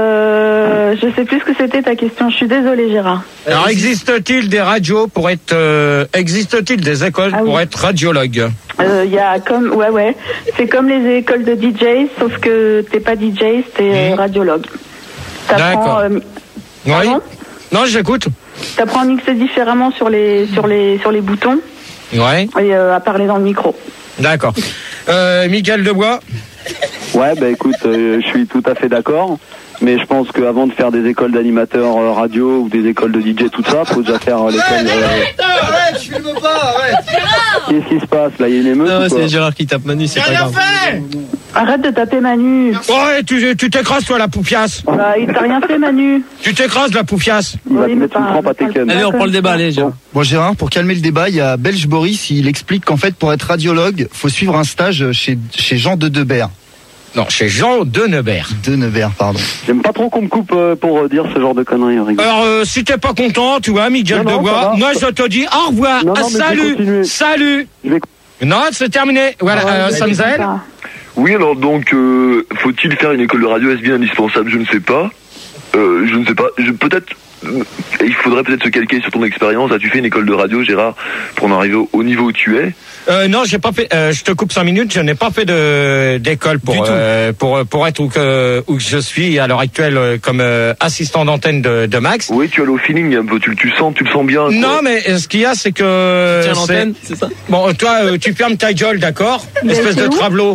Euh, je sais plus ce que c'était ta question, je suis désolée, Gérard. Alors existe-t-il des radios pour être, euh, existe-t-il des écoles Ah oui. pour être radiologue? Il y a comme, ouais, ouais, c'est comme les écoles de D J, sauf que t'es pas D J, t'es euh, Mmh. radiologue. D'accord. T'apprends, euh, Oui. pardon Non, j'écoute. T'apprends à mixer différemment sur les, sur les, sur les boutons Ouais. et euh, à parler dans le micro. D'accord. Euh, Mickaël Debois. Ouais, bah écoute, euh, je suis tout à fait d'accord. Mais je pense qu'avant de faire des écoles d'animateurs euh, radio ou des écoles de D J, tout ça, faut déjà faire euh, l'école. Euh... Arrête, je filme pas, arrête. Qu'est-ce qui se passe là? Il y a une émeute Non, ou quoi c'est Gérard qui tape Manu, c'est J'ai pas rien grave. fait. Arrête de taper Manu. Ouais, tu tu t'écrases toi la poufiasse. Bah, il t'a rien fait, Manu. Tu t'écrases la poufiasse. Il va Oui, te mais mettre une pas- trempe à pas- Tekken. Allez, on prend le débat, allez, Gérard. Bon, Gérard, pour calmer le débat, il y a Belge Boris, il explique qu'en fait, pour être radiologue, faut suivre un stage chez, chez Jean de Debert. Non, chez Jean Denebert. De Nevers, pardon. J'aime pas trop qu'on me coupe euh, pour euh, dire ce genre de conneries, rigole. Alors, euh, si t'es pas content, tu vois, Miguel Non, non, Debois, ça va. moi je te dis au revoir. Non, non, Ah, mais je vais salut, continuer. salut. Je vais... Non, c'est terminé. Voilà, Ah ouais, euh, bah, Samzel. c'est ça. Oui, alors donc, euh, faut-il faire une école de radio? Est-ce bien indispensable? Je ne sais pas. Euh, je ne sais pas. Je, peut-être, euh, il faudrait peut-être se calquer sur ton expérience. As-tu fait une école de radio, Gérard, pour en arriver au, au niveau où tu es? Euh, non, j'ai pas fait. Euh, je te coupe cinq minutes. Je n'ai pas fait de d'école pour Du tout. euh, pour pour être où que où que je suis à l'heure actuelle euh, comme euh, assistant d'antenne de, de Max. Oui, tu as le feeling un peu. Tu, tu sens, tu le sens bien. quoi. Non, mais euh, ce qu'il y a, c'est que Tiens c'est- l'antenne, c'est ça? Bon, euh, toi, euh, tu fermes ta gueule, d'accord? Mais Espèce c'est de où travelot.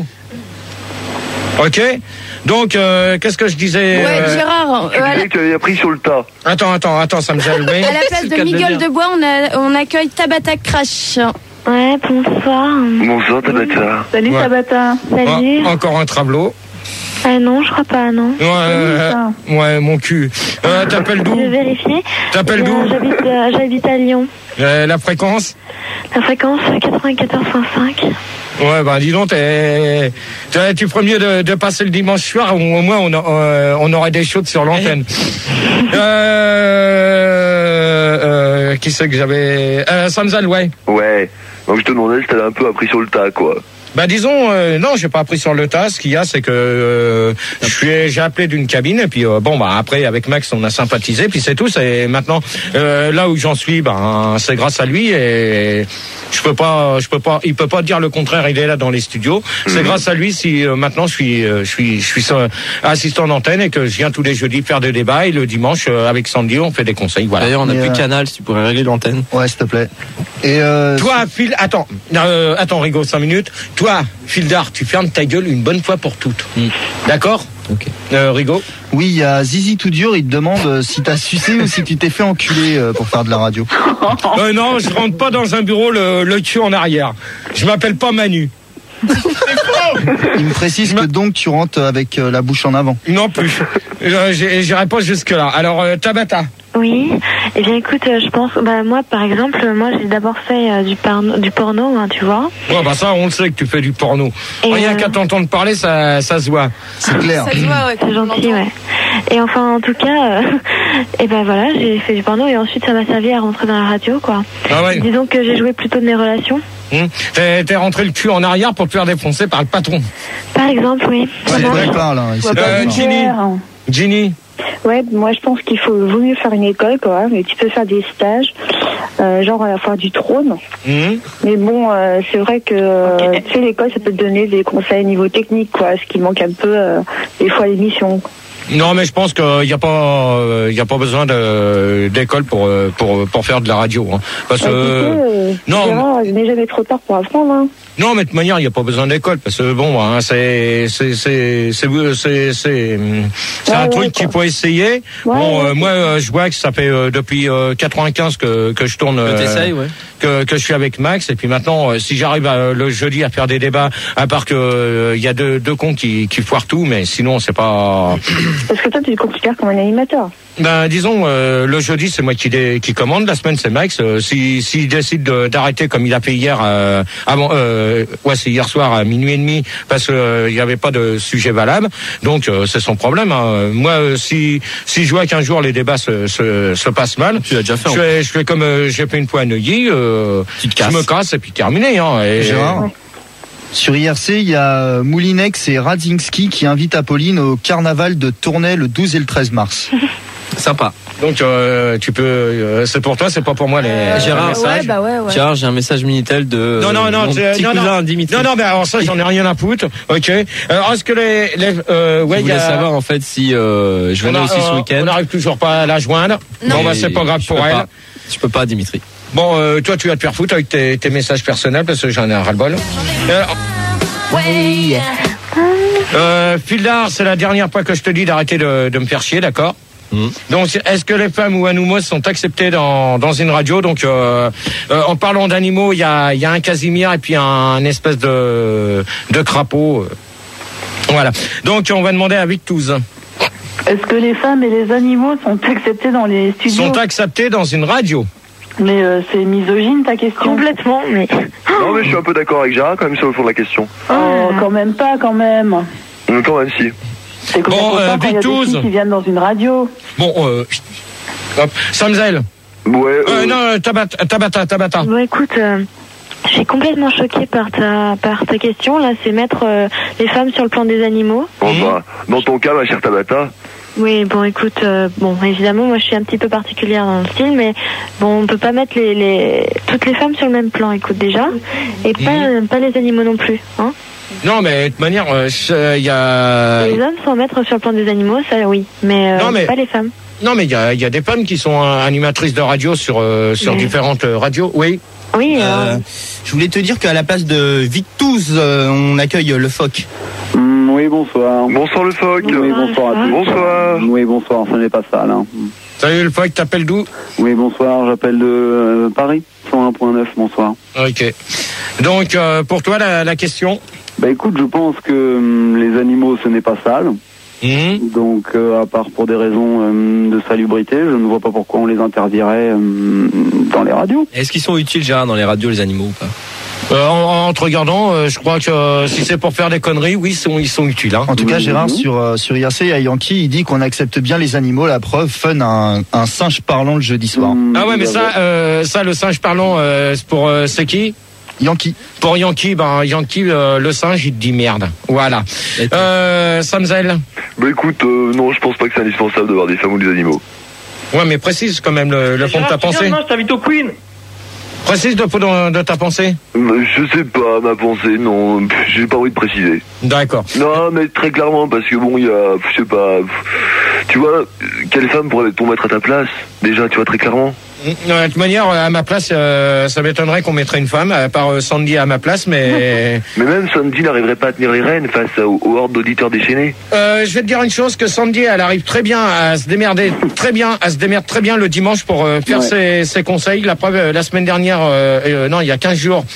Ok. Donc, euh, qu'est-ce que je disais? Ouais, euh, Gérard, Tu euh, à, disais la, que tu avais appris sur le tas. Attends, attends, attends, ça me gêne. Oui. à la place C'est le de cas de le Miguel dire. Debois, on, a, on accueille Tabata Crash. Ouais, bonsoir. Bonsoir, Tabata. Salut, Ouais. Tabata. Salut. Ah, encore un travelot. Ah non, je crois pas, non. Ouais, euh, ça. ouais, mon cul. Euh, T'appelles Je d'où? vais vérifier. T'appelles Euh, d'où? J'habite euh, j'habite à Lyon. Euh, la fréquence? La fréquence quatre-vingt-quatorze virgule cinq. Ouais, bah dis donc, t'es, t'es- tu ferais mieux de, de passer le dimanche soir, où au moins on, a- euh, on aurait des chaudes sur l'antenne. euh, euh, qui c'est que j'avais euh, Samzal, ouais. Ouais. Donc je te demandais si t'avais un peu appris sur le tas, quoi. Bah disons, euh, non, j'ai pas appris sur le tas. Ce qu'il y a, c'est que euh, je suis, j'ai appelé d'une cabine et puis euh, bon bah après avec Max on a sympathisé puis c'est tout. C'est maintenant euh, là où j'en suis, ben c'est grâce à lui et je peux pas, je peux pas, il peut pas dire le contraire. Il est là dans les studios. C'est grâce à lui si euh, maintenant je suis, euh, je suis, je suis euh, assistant d'antenne et que je viens tous les jeudis faire des débats et le dimanche euh, avec Sandy on fait des conseils. Voilà. D'ailleurs, on a Mais, plus euh, Canal, si tu pourrais régler l'antenne. Ouais, s'il te plaît. Et euh, Toi, Phil, attends, euh, attends, Rigo, cinq minutes. Toi, Phil Dart, tu fermes ta gueule une bonne fois pour toutes. D'accord? Ok. Euh, Rigo? Oui, il y a Zizi tout dur, il te demande euh, si t'as sucé ou si tu t'es fait enculer euh, pour faire de la radio. Euh, non, je rentre pas dans un bureau le, le cul en arrière. Je m'appelle pas Manu. Il me précise que donc tu rentres avec euh, la bouche en avant. Non plus. Euh, j'ai- J'irai pas jusque là. Alors euh, Tabata. Oui, eh bien écoute, euh, je pense, bah moi par exemple, euh, moi j'ai d'abord fait euh, du, parno- du porno, hein, tu vois. Ouais, bah ça, on le sait que tu fais du porno. Et Rien euh, qu'à t'entendre parler, ça, ça se voit. C'est clair. Ça se voit, ouais, C'est gentil, ouais. Et enfin, en tout cas, euh, et ben voilà, j'ai fait du porno et ensuite ça m'a servi à rentrer dans la radio, quoi. Ah ouais. Disons que j'ai joué plutôt de mes relations. Hum. T'es t'es rentré le cul en arrière pour te faire défoncer par le patron. Par exemple, oui. Ouais, Voilà. il parle, hein, il sait pas Euh, parler. Ginny. Ginny. Ouais, moi je pense qu'il faut vaut mieux faire une école quoi, mais tu peux faire des stages, euh, genre à la foire du trône. Hum. Mais bon, euh, c'est vrai que euh, tu sais l'école ça peut te donner des conseils au niveau technique quoi, ce qui manque un peu euh, des fois à l'émission. Non, mais je pense qu'il n'y a pas, il y a pas besoin de- d'école pour, euh, pour pour faire de la radio, hein. Parce que Ouais, tu sais, euh, non. Gérard, il n'est jamais trop tard pour apprendre. Hein. non, mais de toute manière, il n'y a pas besoin d'école parce que bon, hein, c'est c'est c'est c'est c'est c'est c'est un Ouais, truc ouais, qu'il quoi. faut essayer. Ouais, bon, ouais, euh, moi, euh, je vois que ça fait euh, depuis euh, quatre-vingt-quinze que que je tourne. Que euh, t'essayes, ouais. que, que je suis avec Max, et puis maintenant euh, si j'arrive à, le jeudi à faire des débats, à part que euh, il y a deux, deux cons qui, qui foirent tout, mais sinon c'est pas. Parce que toi tu te considères comme un animateur. Ben disons euh, le jeudi c'est moi qui dé, qui commande, la semaine c'est Max. Euh, si s'il décide de- d'arrêter comme il a fait hier euh, avant euh, ouais c'est hier soir à minuit et demi parce que euh, il y avait pas de sujet valable, donc euh, c'est son problème. Hein. Moi euh, si si je vois qu'un jour les débats se se, se passent mal, Tu l'as déjà fait. je fais, je fais comme euh, j'ai fait une fois à Neuilly, euh, Tu te je casses. me casse et puis terminé. Hein, et, Gérard, sur I R C, il y a Moulinex et Radzinski qui invitent Apolline au carnaval de Tournai le douze et le treize mars. Sympa. Donc euh, tu peux, euh, c'est pour toi, c'est pas pour moi les, Euh, les Gérard, messages. Ouais, bah ouais, ouais. Gérard, j'ai un message Minitel de Non, non, non, mon c'est- petit non, cousin non. Dimitri. Non, non, mais alors ça, j'en ai rien à foutre. Ok. Alors, est-ce que les, les euh, ouais, Je il y voulais a. savoir en fait si euh, je on venais a- aussi ce euh, week-end. On n'arrive toujours pas à la joindre. Non. Bon, bah, Et c'est pas grave je pour peux elle. pas. Je peux pas, Dimitri. Bon, euh, toi, tu vas te faire foutre avec tes, tes messages personnels parce que j'en ai un ras-le-bol. Euh, euh, Fildar, c'est la dernière fois que je te dis d'arrêter de, de me faire chier, d'accord? Mmh. Donc, est-ce que les femmes ou animaux sont acceptés dans, dans une radio? Donc, euh, euh, en parlant d'animaux, il y a, il y a un Casimir et puis un, un espèce de, de crapaud. euh. Voilà. Donc, on va demander à Victouze. Est-ce que les femmes et les animaux sont acceptés dans les studios? Sont acceptés dans une radio? Mais euh, c'est misogyne ta question. Complètement, mais. Non, mais je suis un peu d'accord avec Gérard quand même sur le fond de la question. Oh, quand même pas, quand même. Euh, Quand même, si. C'est comme Bon, ça euh, quand il y a des Victouze. filles qui viennent dans une radio. Bon, euh, hop, Samzel. Ouais, Euh, euh, non, Tabata, Tabata, Tabata. Bon, écoute, euh, je suis complètement choquée par ta, par ta question. Là, c'est mettre euh, les femmes sur le plan des animaux. bon, bah, dans ton cas, ma chère Tabata, Oui, bon, écoute, euh, bon, évidemment, moi, je suis un petit peu particulière dans le style, mais bon, on peut pas mettre les, les toutes les femmes sur le même plan, écoute, déjà, et pas, euh, pas les animaux non plus, hein. Non, mais de toute manière, euh, il y a. Les hommes sans mettre sur le plan des animaux, ça, oui, mais, euh, Non, mais- pas les femmes. Non, mais il y a, il y a des femmes qui sont euh, animatrices de radio sur, euh, sur Oui. différentes euh, radios. Oui. Oui, Euh, euh, je voulais te dire qu'à la place de Victouze, euh, on accueille le phoque. Mm, oui, bonsoir. bonsoir le phoque. Oui, bonsoir à tous. Bonsoir. Oui, bonsoir, ce n'est pas ça, là. Salut le phoque, t'appelles d'où? Oui, bonsoir, j'appelle de euh, Paris, cent un point neuf, bonsoir. Ok. Donc, euh, pour toi, la, la question? Bah écoute, je pense que hum, les animaux, ce n'est pas sale. Mmh. Donc, euh, à part pour des raisons euh, de salubrité, je ne vois pas pourquoi on les interdirait euh, dans les radios. Est-ce qu'ils sont utiles, Gérard, dans les radios, les animaux ou pas? Euh, en, en te regardant, euh, je crois que euh, si c'est pour faire des conneries, oui, ils sont, ils sont utiles. Hein. En tout cas, Oui, Gérard, oui. sur, euh, sur I R C, il y a Yankee, il dit qu'on accepte bien les animaux. La preuve, Fun a un, un singe parlant le jeudi soir. Hum, Ah ouais, mais ça, euh, ça, le singe parlant, euh, c'est pour euh, c'est qui? Yankee. Pour Yankee, ben Yankee, euh, le singe, il te dit merde. Voilà. Euh, Samzel. Bah écoute, euh, non, je pense pas que c'est indispensable d'avoir des femmes ou des animaux. Ouais, mais précise quand même le, le fond de ta pensée. je t'invite au Queen. Précise de, de, de ta pensée. Euh, Je sais pas, ma pensée, non, pff, j'ai pas envie de préciser. D'accord. Non, mais très clairement, parce que bon, il y a, je sais pas, pff, tu vois, quelle femme pourrait-on mettre à ta place? Déjà, tu vois, très clairement. De toute manière, à ma place, euh, ça m'étonnerait qu'on mettrait une femme, à part euh, Sandy à ma place, mais... Mais même Sandy n'arriverait pas à tenir les rênes face aux, aux hordes d'auditeurs déchaînés. Euh, je vais te dire une chose, que Sandy, elle arrive très bien à se démerder, très bien, à se démerder très bien le dimanche pour euh, faire Ouais. ses, ses conseils. La preuve, euh, la semaine dernière, euh, euh, non, il y a quinze jours,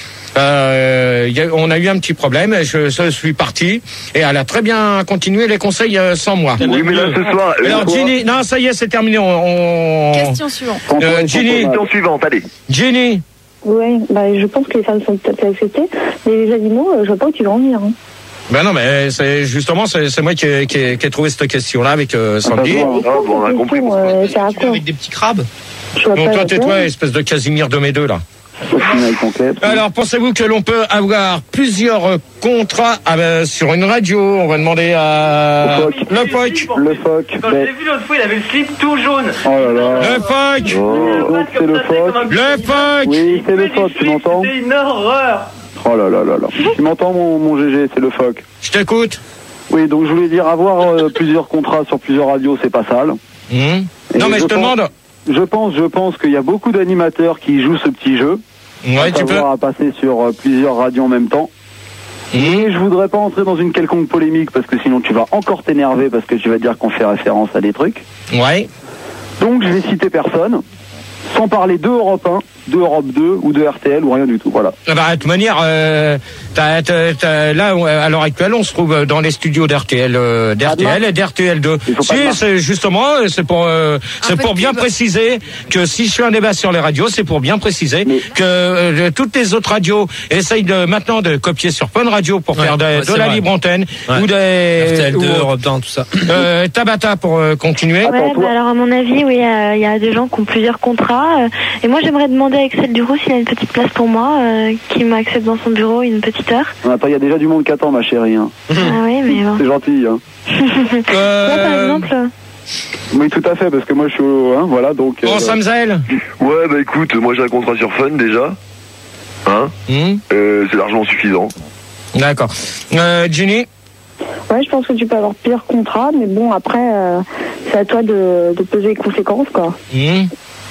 euh, y a, on a eu un petit problème, je, je suis parti, et elle a très bien continué les conseils euh, sans moi. Oui, mais là, ce soir... Alors, euh, Ginny, non, ça y est, c'est terminé, on... on- Question suivante. Euh, Ginny, Question suivante, allez. Ginny, Oui, bah, je pense que les femmes sont peut-être acceptées, mais les animaux, euh, je vois pas où tu vas en venir. Hein. ben non, mais c'est justement, c'est c'est moi qui ai, qui, ai, qui ai trouvé cette question-là avec euh, Sandy. Ah, bon, on a compris. Euh, c'est à quoi Avec des petits crabes. Je vois Donc pas toi, la tais-toi, peine. espèce de Casimir de mes deux, là. Au final, complet. Alors, pensez-vous que l'on peut avoir plusieurs euh, contrats ah ben, sur une radio? On va demander à... Le P O C. Le P O C. Le F O C. Quand je Ben, l'ai vu l'autre fois, il avait le slip tout jaune. oh là là. Le P O C. Oh, donc c'est le F O C. Le P O C. Oui, c'est le F O C, tu m'entends? C'est une horreur. Oh là là là là. Tu m'entends, mon, mon G G, c'est le F O C. Je t'écoute. Oui, donc je voulais dire, avoir euh, plusieurs contrats sur plusieurs radios, c'est pas sale. Mmh. Et Non, mais je te pense- demande... Je pense, je pense qu'il y a beaucoup d'animateurs qui jouent ce petit jeu. Ouais, à tu peux. savoir à passer sur euh, plusieurs radios en même temps. Mmh. Et je voudrais pas entrer dans une quelconque polémique parce que sinon tu vas encore t'énerver parce que tu vas dire qu'on fait référence à des trucs. Ouais. Donc je vais citer personne, sans parler de Europe un, de Europe deux ou de R T L ou rien du tout. Voilà. Ah bah, de toute manière, euh, t'as- t'as- t'as- là, on- à l'heure actuelle, on se trouve dans les studios d'R T L, euh, d'R T L et d'R T L deux. Il faut pas de Si, marque. c'est justement, c'est pour, euh, c'est peu pour de bien pub. préciser que si je fais un débat sur les radios, c'est pour bien préciser Mais- que euh, toutes les autres radios essayent de, maintenant de copier sur Fun Radio pour Ouais, faire de, ouais, de c'est la vrai. libre antenne Ouais. ou des R T L deux, ou, Europe un, tout ça. euh, Tabata pour euh, continuer. Attends, Ouais, toi- bah alors à mon avis, oui, euh, il y a des gens qui ont plusieurs contrats. euh, et moi, j'aimerais demander à Excel Duroux s'il a une petite place pour moi, euh, qui m'accepte dans son bureau une petite heure. Non, attends, il y a déjà du monde qui attend, ma chérie. Hein. Ah oui, mais bon. C'est gentil. Hein. Toi, par Euh, exemple, Oui, tout à fait, parce que moi je suis au... Hein, voilà, donc... Bon, euh, Samzel. Ouais, bah écoute, moi j'ai un contrat sur Fun déjà. Hein Hmm, euh, C'est largement suffisant. D'accord. Euh, Ginny. ouais, je pense que tu peux avoir plusieurs contrats, mais bon, après, euh, c'est à toi de, de peser les conséquences, quoi. Hmm.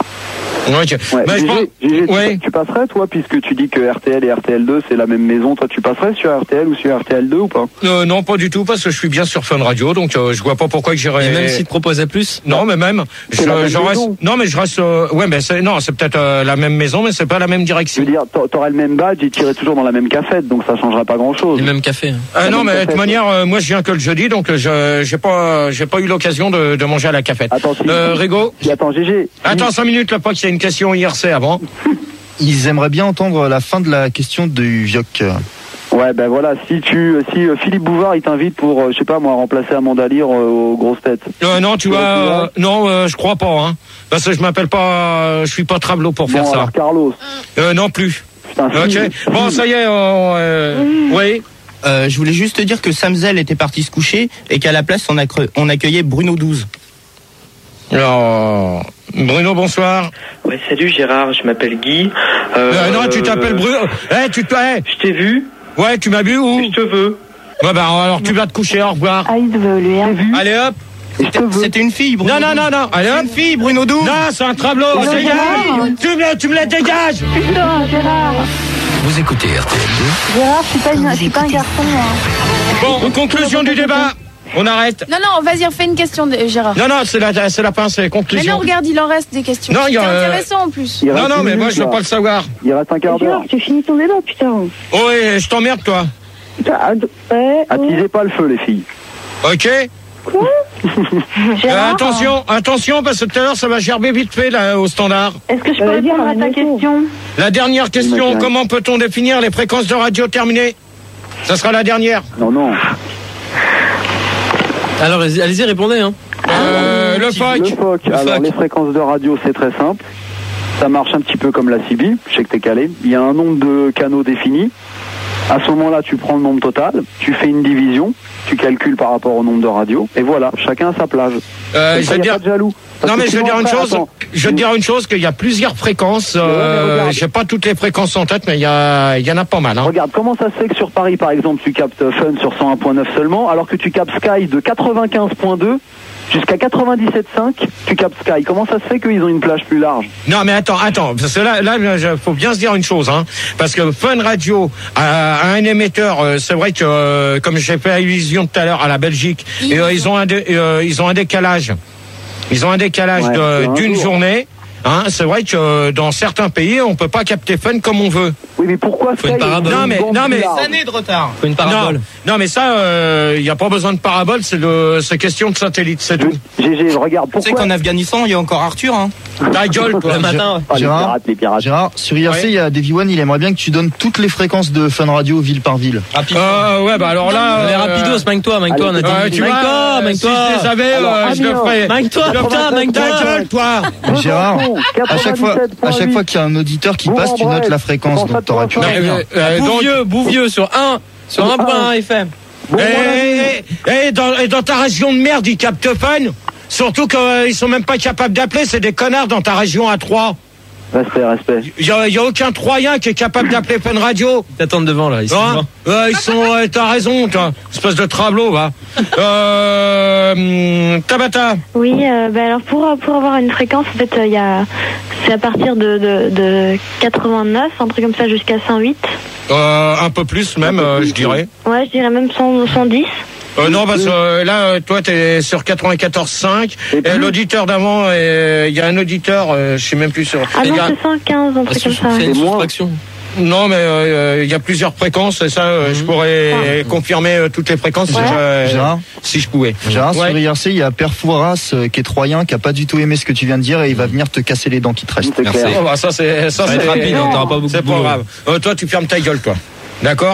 Ok. Ouais, Bah, je Gégé, pense- Gégé, tu- ouais. tu, passerais, toi, puisque tu dis que R T L et R T L deux, c'est la même maison, toi, tu passerais sur R T L ou sur R T L deux ou pas? Euh, non, pas du tout, parce que je suis bien sur Fun Radio, donc euh, je vois pas pourquoi que j'irais. Et même s'il te proposait plus. Non, mais même, je, C'est la même je reste. maison. Non, mais je reste. euh, ouais, mais c'est non, c'est peut-être euh, la même maison, mais c'est pas la même Je direction. veux dire, t'a- t'aurais le même badge et t'irais toujours dans la même cafette, donc ça changerait pas grand-chose. Et même café. hein. Ah la non, même mais de toute cafette. manière, euh, moi je viens que le jeudi, donc euh, je j'ai pas j'ai pas eu l'occasion de, de manger à la cafette. Attends, si. Euh, Rigo. Si, attends, Gégé. Attends cinq minutes, là, pas qu'il y a une question I R C avant. Ils aimeraient bien entendre la fin de la question du Vioc. Ouais, ben voilà, si tu, si euh, Philippe Bouvard, il t'invite pour, euh, je sais pas moi, remplacer Amanda Lear euh, aux grosses têtes. Euh, non, tu vois, euh, non, euh, je crois pas, hein, parce que je m'appelle pas, euh, je suis pas Travelot pour faire Bon, ça. alors Carlos. Euh, non plus. Putain, si. Ok. Bon, ça y est. on, euh, oui. Euh, je voulais juste te dire que Samzel était parti se coucher et qu'à la place on, accre- on accueillait Bruno douze. Alors, Bruno, bonsoir. Ouais, salut Gérard, je m'appelle Guy. Euh, Euh, non, tu t'appelles Bruno. Eh, tu te. eh. Je t'ai vu. Ouais, tu m'as vu où? Je te veux. Ouais, bah alors tu vas te coucher, au revoir. Ah, il veut lui, hein. Allez hop. C'était une fille, Bruno Non, non, non, non. Allez C'est hop. une fille, Bruno douze. Non, c'est un travelot. Non, Dégage. Gérard. Tu me, la- tu me la dégages. Putain, Gérard. Vous écoutez R T L deux. Gérard, je suis pas, une- je suis pas un garçon, hein. Bon, conclusion du débat. On arrête. Non, non, vas-y, refais une question, de Gérard. Non, non, c'est la, c'est la fin, c'est Mais conclusion. non, regarde, il en reste des questions. Non, il y a, C'est euh, intéressant en plus. Il reste Non, non, dix mais moi minutes, je veux là. pas le savoir. Il reste un quart d'heure. Gérard, tu finis ton débat, putain. Oh, ouais, je t'emmerde, toi. Putain, ah, d- ouais, Attisez pas le feu, les filles. Ok. Quoi Euh, Gérard, attention, attention, parce que tout à l'heure ça va gerber vite fait là au standard. est-ce que je peux répondre à ta question? La dernière question, Imagine. comment peut-on définir les fréquences de radio terminées? Ça sera la dernière. Non, non. Alors, allez-y, allez-y, répondez. Hein. Euh, le Le F O C. F O C. Alors, les fréquences de radio, c'est très simple. Ça marche un petit peu comme la C B. Je sais que t'es calé. Il y a un nombre de canaux défini. À ce moment-là, tu prends le nombre total, tu fais une division, tu calcules par rapport au nombre de radios, et voilà, chacun a sa plage. Euh, Comme je ça, vais y a dire- pas de jaloux. Parce Non que mais je vais sinon, dire une après, chose. attends. Je vais te dire une chose qu'il y a plusieurs fréquences. Mais ouais, mais Euh, regarde. j'ai pas toutes les fréquences en tête, mais il y a, il y en a pas mal. Hein. Regarde, comment ça se fait que sur Paris, par exemple, tu captes Fun sur cent un point neuf seulement, alors que tu captes Sky de quatre-vingt-quinze point deux jusqu'à quatre-vingt-dix-sept virgule cinq, tu captes Sky. Comment ça se fait qu'ils ont une plage plus large? Non, mais attends, attends, parce que là, là, il faut bien se dire une chose, hein, parce que Fun Radio a, a un émetteur. Euh, c'est vrai que, euh, comme j'ai fait allusion tout à l'heure à la Belgique, et, euh, ils ont un, dé, euh, ils ont un décalage. Ils ont un décalage Ouais, de- d'une jour. journée. Hein, c'est vrai que euh, dans certains pays, on peut pas capter Fun comme on veut. Oui, mais pourquoi Faut une parabole. Non, mais, non, mais, années de retard. Faut une parabole. non, non, mais ça, il n'y a pas besoin de parabole, c'est le, c'est question de satellite, c'est tout. G G, regarde, Tu sais pourquoi? qu'en Afghanistan, il y a encore Arthur, hein. Ta gueule, toi. Le matin. Ah, les Gérard, pirates, les pirates. Gérard, sur I R C, il y a Davy One, il aimerait bien que tu donnes toutes les fréquences de Fun Radio ville par ville. Euh, ouais, bah alors là. Mais euh, rapidos, manque-toi, manque-toi, on a dit. euh, tu vois, Manque-toi, euh, manque-toi. Si je les avais, Alors, euh, je le Amiens. ferais. Manque-toi, Je le putain, ferais. manque-toi. Ta gueule, toi. Gérard, à chaque fois, à chaque fois qu'il y a un auditeur qui passe, tu notes la fréquence, donc t'auras plus Non, rien. euh, euh, donc- Bouvieux, Bouvieux sur un, sur un point un F M. Et, et- et dans, et dans ta région de merde, ils captent Fun. Surtout qu'ils sont même pas capables d'appeler, c'est des connards dans ta région à Troyes. Respect, respect. Il y a, il y a aucun Troyen qui est capable d'appeler Fun Radio. Ils t'attendent devant, là, ici. Hein Euh, ils sont, euh, t'as raison, t'as espèce de travelot, va. Euh, hum, Tabata. Oui, euh, bah alors pour, pour avoir une fréquence, en fait, il y a, c'est à partir de, de, de quatre-vingt-neuf, un truc comme ça, jusqu'à cent huit. Euh, un peu plus même, euh, je dirais. Ouais, je dirais même cent, cent dix. Euh, non, parce que euh, là, euh, toi, t'es sur quatre-vingt-quatorze virgule cinq. Et, l'auditeur d'avant, euh, il y a un auditeur, euh, je sais même plus sur. Ah il non, y a- c'est cent quinze, un truc comme ça. C'est ouais. une soustraction. Non, mais euh, il y a plusieurs fréquences, et ça, euh, je pourrais confirmer euh, toutes les fréquences si, Ouais. je, Gérard si je pouvais. Gérard, Ouais. sur I R C, il y a Père Fouras euh, qui est troyen, qui a pas du tout aimé ce que tu viens de dire et il va venir te casser les dents qui te restent. C'est Merci. clair. Oh, bah, ça, c'est, ça, Ça va c'est être rapide, hein, t'auras pas beaucoup c'est de pas boulot. grave. Euh, toi, tu fermes ta gueule, toi. D'accord.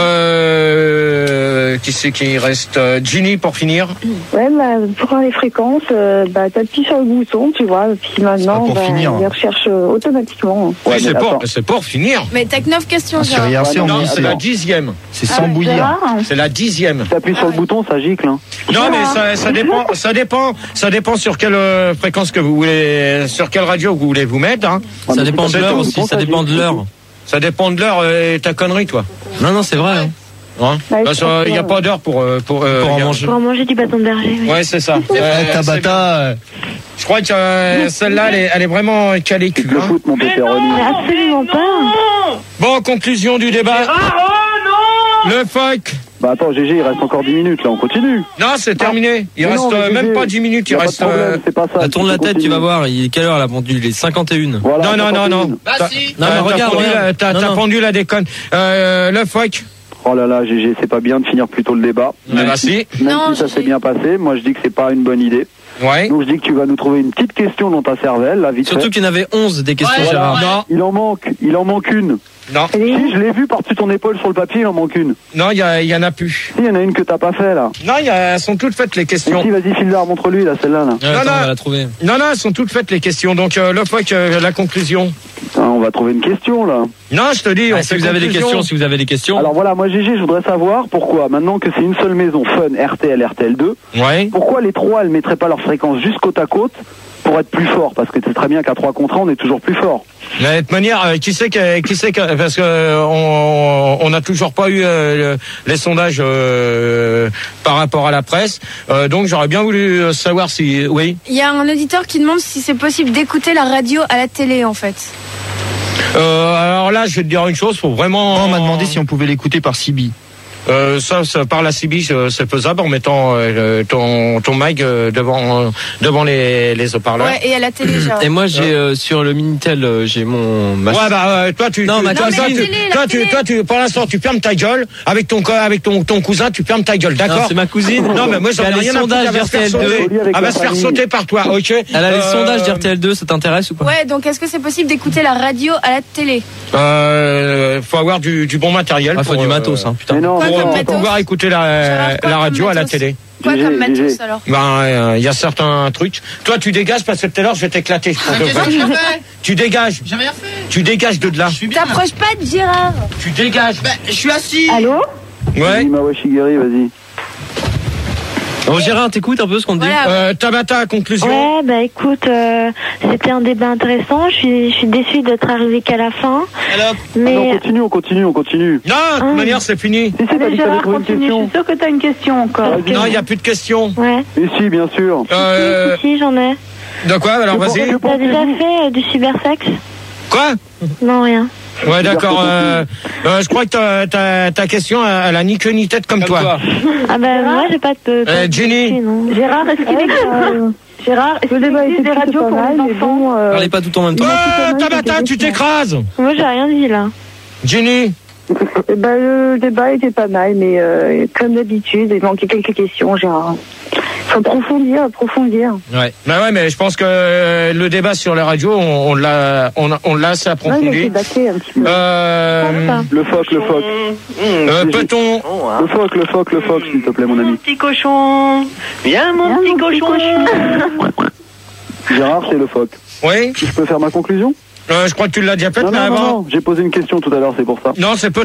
Euh, qui c'est qui reste? Euh, Ginny, pour finir. Ouais, bah, pour les fréquences, euh, bah, t'appuies sur le bouton, tu vois, puis maintenant, pour bah, finir. il les recherche euh, automatiquement. Oui, Ouais, c'est mais pour, attends. c'est pour finir. Mais t'as que neuf questions, Ah, sur Gérard. I R C, on Non, dit c'est c'est la dixième. c'est sans bouillir. C'est la dixième. T'appuies sur le bouton, ça gicle. Hein. Non, mais ça, ça dépend, ça dépend, ça dépend sur quelle euh, fréquence que vous voulez, sur quelle radio vous voulez vous mettre. Hein. Ah, Ça mais dépend c'est de pas l'heure le aussi, bouton, ça dépend de gicle. l'heure. Ça dépend de l'heure euh, et ta connerie, toi. Non, non, c'est vrai. Hein. Hein Ouais, Parce je pense qu'il n'y a que- pas d'heure pour euh, pour, euh, Pour en y a- manger. Pour manger du bâton de berger. Oui. Ouais, c'est ça. Ouais, Euh, c'est bien. Tabata, euh, Je crois que euh, celle-là, elle est, elle est vraiment calée cul. Le Hein. foot, mon pépéroni. Mais absolument pas. Bon, conclusion du débat. Le fuck. Bah attends, G G, il reste encore dix minutes, là, on continue. Non, c'est terminé. Il Mais reste non, mais euh, G G, même pas dix minutes. y Il a pas de reste. problème, euh, c'est pas ça. Là, tourne la tu tête, tu continues. vas voir. Il est quelle heure la pendule? Il est cinquante et une. Voilà, Non, non, non, non. cinquante et une. T'as- Non, mais t'as regarde, pendu regarde. la- T'as Non, t'as non. pendu la déconne. Euh, le fuck. Oh là là, G G, c'est pas bien de finir plus tôt le débat. Ah bah si. Même Non, si ça G G. s'est bien passé, moi je dis que c'est pas une bonne idée. Ouais. Donc je dis que tu vas nous trouver une petite question dans ta cervelle, là, vite Surtout fait. qu'il y en avait onze des questions, Voilà. Gérard. Non, Il en manque, il en manque une. non, Si, je l'ai vu par-dessus ton épaule sur le papier, il en manque une. non, il y, a- il y en a plus. Si, il y en a une que t'as pas fait, là. Non, il y a- elles sont toutes faites les Et questions. si, vas-y, file-la, montre-lui, là, celle-là, là. Ouais, attends, non. on va la trouver. Non, non, elles sont toutes faites les questions. Donc euh, le fuck, euh, la conclusion. Putain, on va trouver une question, là. Non, je te dis. Ah, on si fait vous avez des conclusion. questions, si vous avez des questions. Alors voilà, moi G G, je voudrais savoir pourquoi, maintenant que c'est une seule maison, Fun, R T L, R T L deux, Ouais. pourquoi les trois, elles mettraient pas leur fréquence juste côte à côte pour être plus fort? Parce que c'est très bien qu'à trois contre un, on est toujours plus fort. Mais de toute manière, euh, qui sait que, qui sait que, parce que euh, on on n'a toujours pas eu euh, le- les sondages euh, par rapport à la presse. Euh, donc j'aurais bien voulu euh, savoir si, oui. Il y a un auditeur qui demande si c'est possible d'écouter la radio à la télé, en fait. Euh, alors là, je vais te dire une chose, faut vraiment. on m'a demandé si on pouvait l'écouter par C B. Euh, ça, ça, par la C B, euh, c'est faisable en mettant euh, ton ton mic euh, devant euh, devant les les haut-parleurs. Ouais, et à la télé, Gérard. Et moi, j'ai euh, sur le Minitel, euh, j'ai mon. ma- Ouais, bah euh, toi tu Non, tu- ma toi, cousine. toi, tu, la télé, la toi, tu, télé. toi tu pour l'instant tu fermes ta gueule avec ton co- avec ton ton cousin, tu fermes ta gueule, Non, d'accord? c'est ma cousine. Non, mais moi j'en ai Elle a les rien à foutre, sondages elle va se faire d'R T L deux. sauter. Avec Elle va la se faire famille. sauter par toi, ok? Elle a les Euh, sondages d'R T L deux, ça t'intéresse ou pas? Ouais, donc est-ce que c'est possible d'écouter la radio à la télé? Euh, faut avoir du, du bon matériel. Ah, faut pour, du euh, matos, hein, putain. Mais non, Quoi mais comme non. Pour matos pouvoir écouter la, Gérard, quoi la comme radio à la matos télé. Quoi G G, comme matos, G G. alors? Ben, euh, il y a certains trucs. Toi, tu dégages parce que tout à l'heure, je vais t'éclater. pour de vrai. Tu dégages. J'ai rien fait. Tu dégages de là. Je suis bien. T'approches pas de Gérard. Tu dégages. Bah, je suis assis. Allô? Ouais. Dis Mawashigiri, vas-y. Bon, Gérard, t'écoutes un peu ce qu'on te dit. Euh, Tabata, conclusion. Ouais, bah écoute, euh, c'était un débat intéressant. Je suis, je suis déçue d'être arrivée qu'à la fin. Mais Non, on continue, on continue, on continue. Non, de toute manière, c'est fini. Si, si, t'as dit que t'avais trouvé une Je question. suis sûre que t'as une question encore. Non, il n'y a plus de questions. ouais. Et si, bien sûr. Euh, Si, si, j'en ai. de quoi? Alors, vas-y. T'as déjà fait euh, du cybersexe? Quoi? Non, rien. Ouais, d'accord. Euh, euh, je crois que ta, ta, ta question, elle a ni queue ni tête comme, toi. Ah bah moi j'ai pas de... Euh, Jenny. Gérard, est-ce qu'il existe, Gérard, est-ce qu'il existe des radios pour les enfants euh, Parlez pas tout en même temps. Euh, Tabata, tu t'écrases. Moi j'ai rien dit là. Jenny. Eh ben, le débat était pas mal, mais euh, comme d'habitude, il manquait quelques questions, Gérard. Faut approfondir, approfondir. Ouais. Bah ouais, mais je pense que euh, le débat sur la radio, on, on l'a, on, on l'a assez Ouais, il a été approfondi. bâclé un petit peu. Euh, Le phoque, le phoque. euh, peut-on, Le phoque, le phoque, le phoque, s'il te plaît, mon ami. Petit cochon. Viens, mon petit cochon. Gérard, c'est le phoque. oui, Je peux faire ma conclusion? euh, je crois que tu l'as déjà faite, Non, mais non, non, avant. non, j'ai posé une question tout à l'heure, c'est pour ça. Non, c'est peu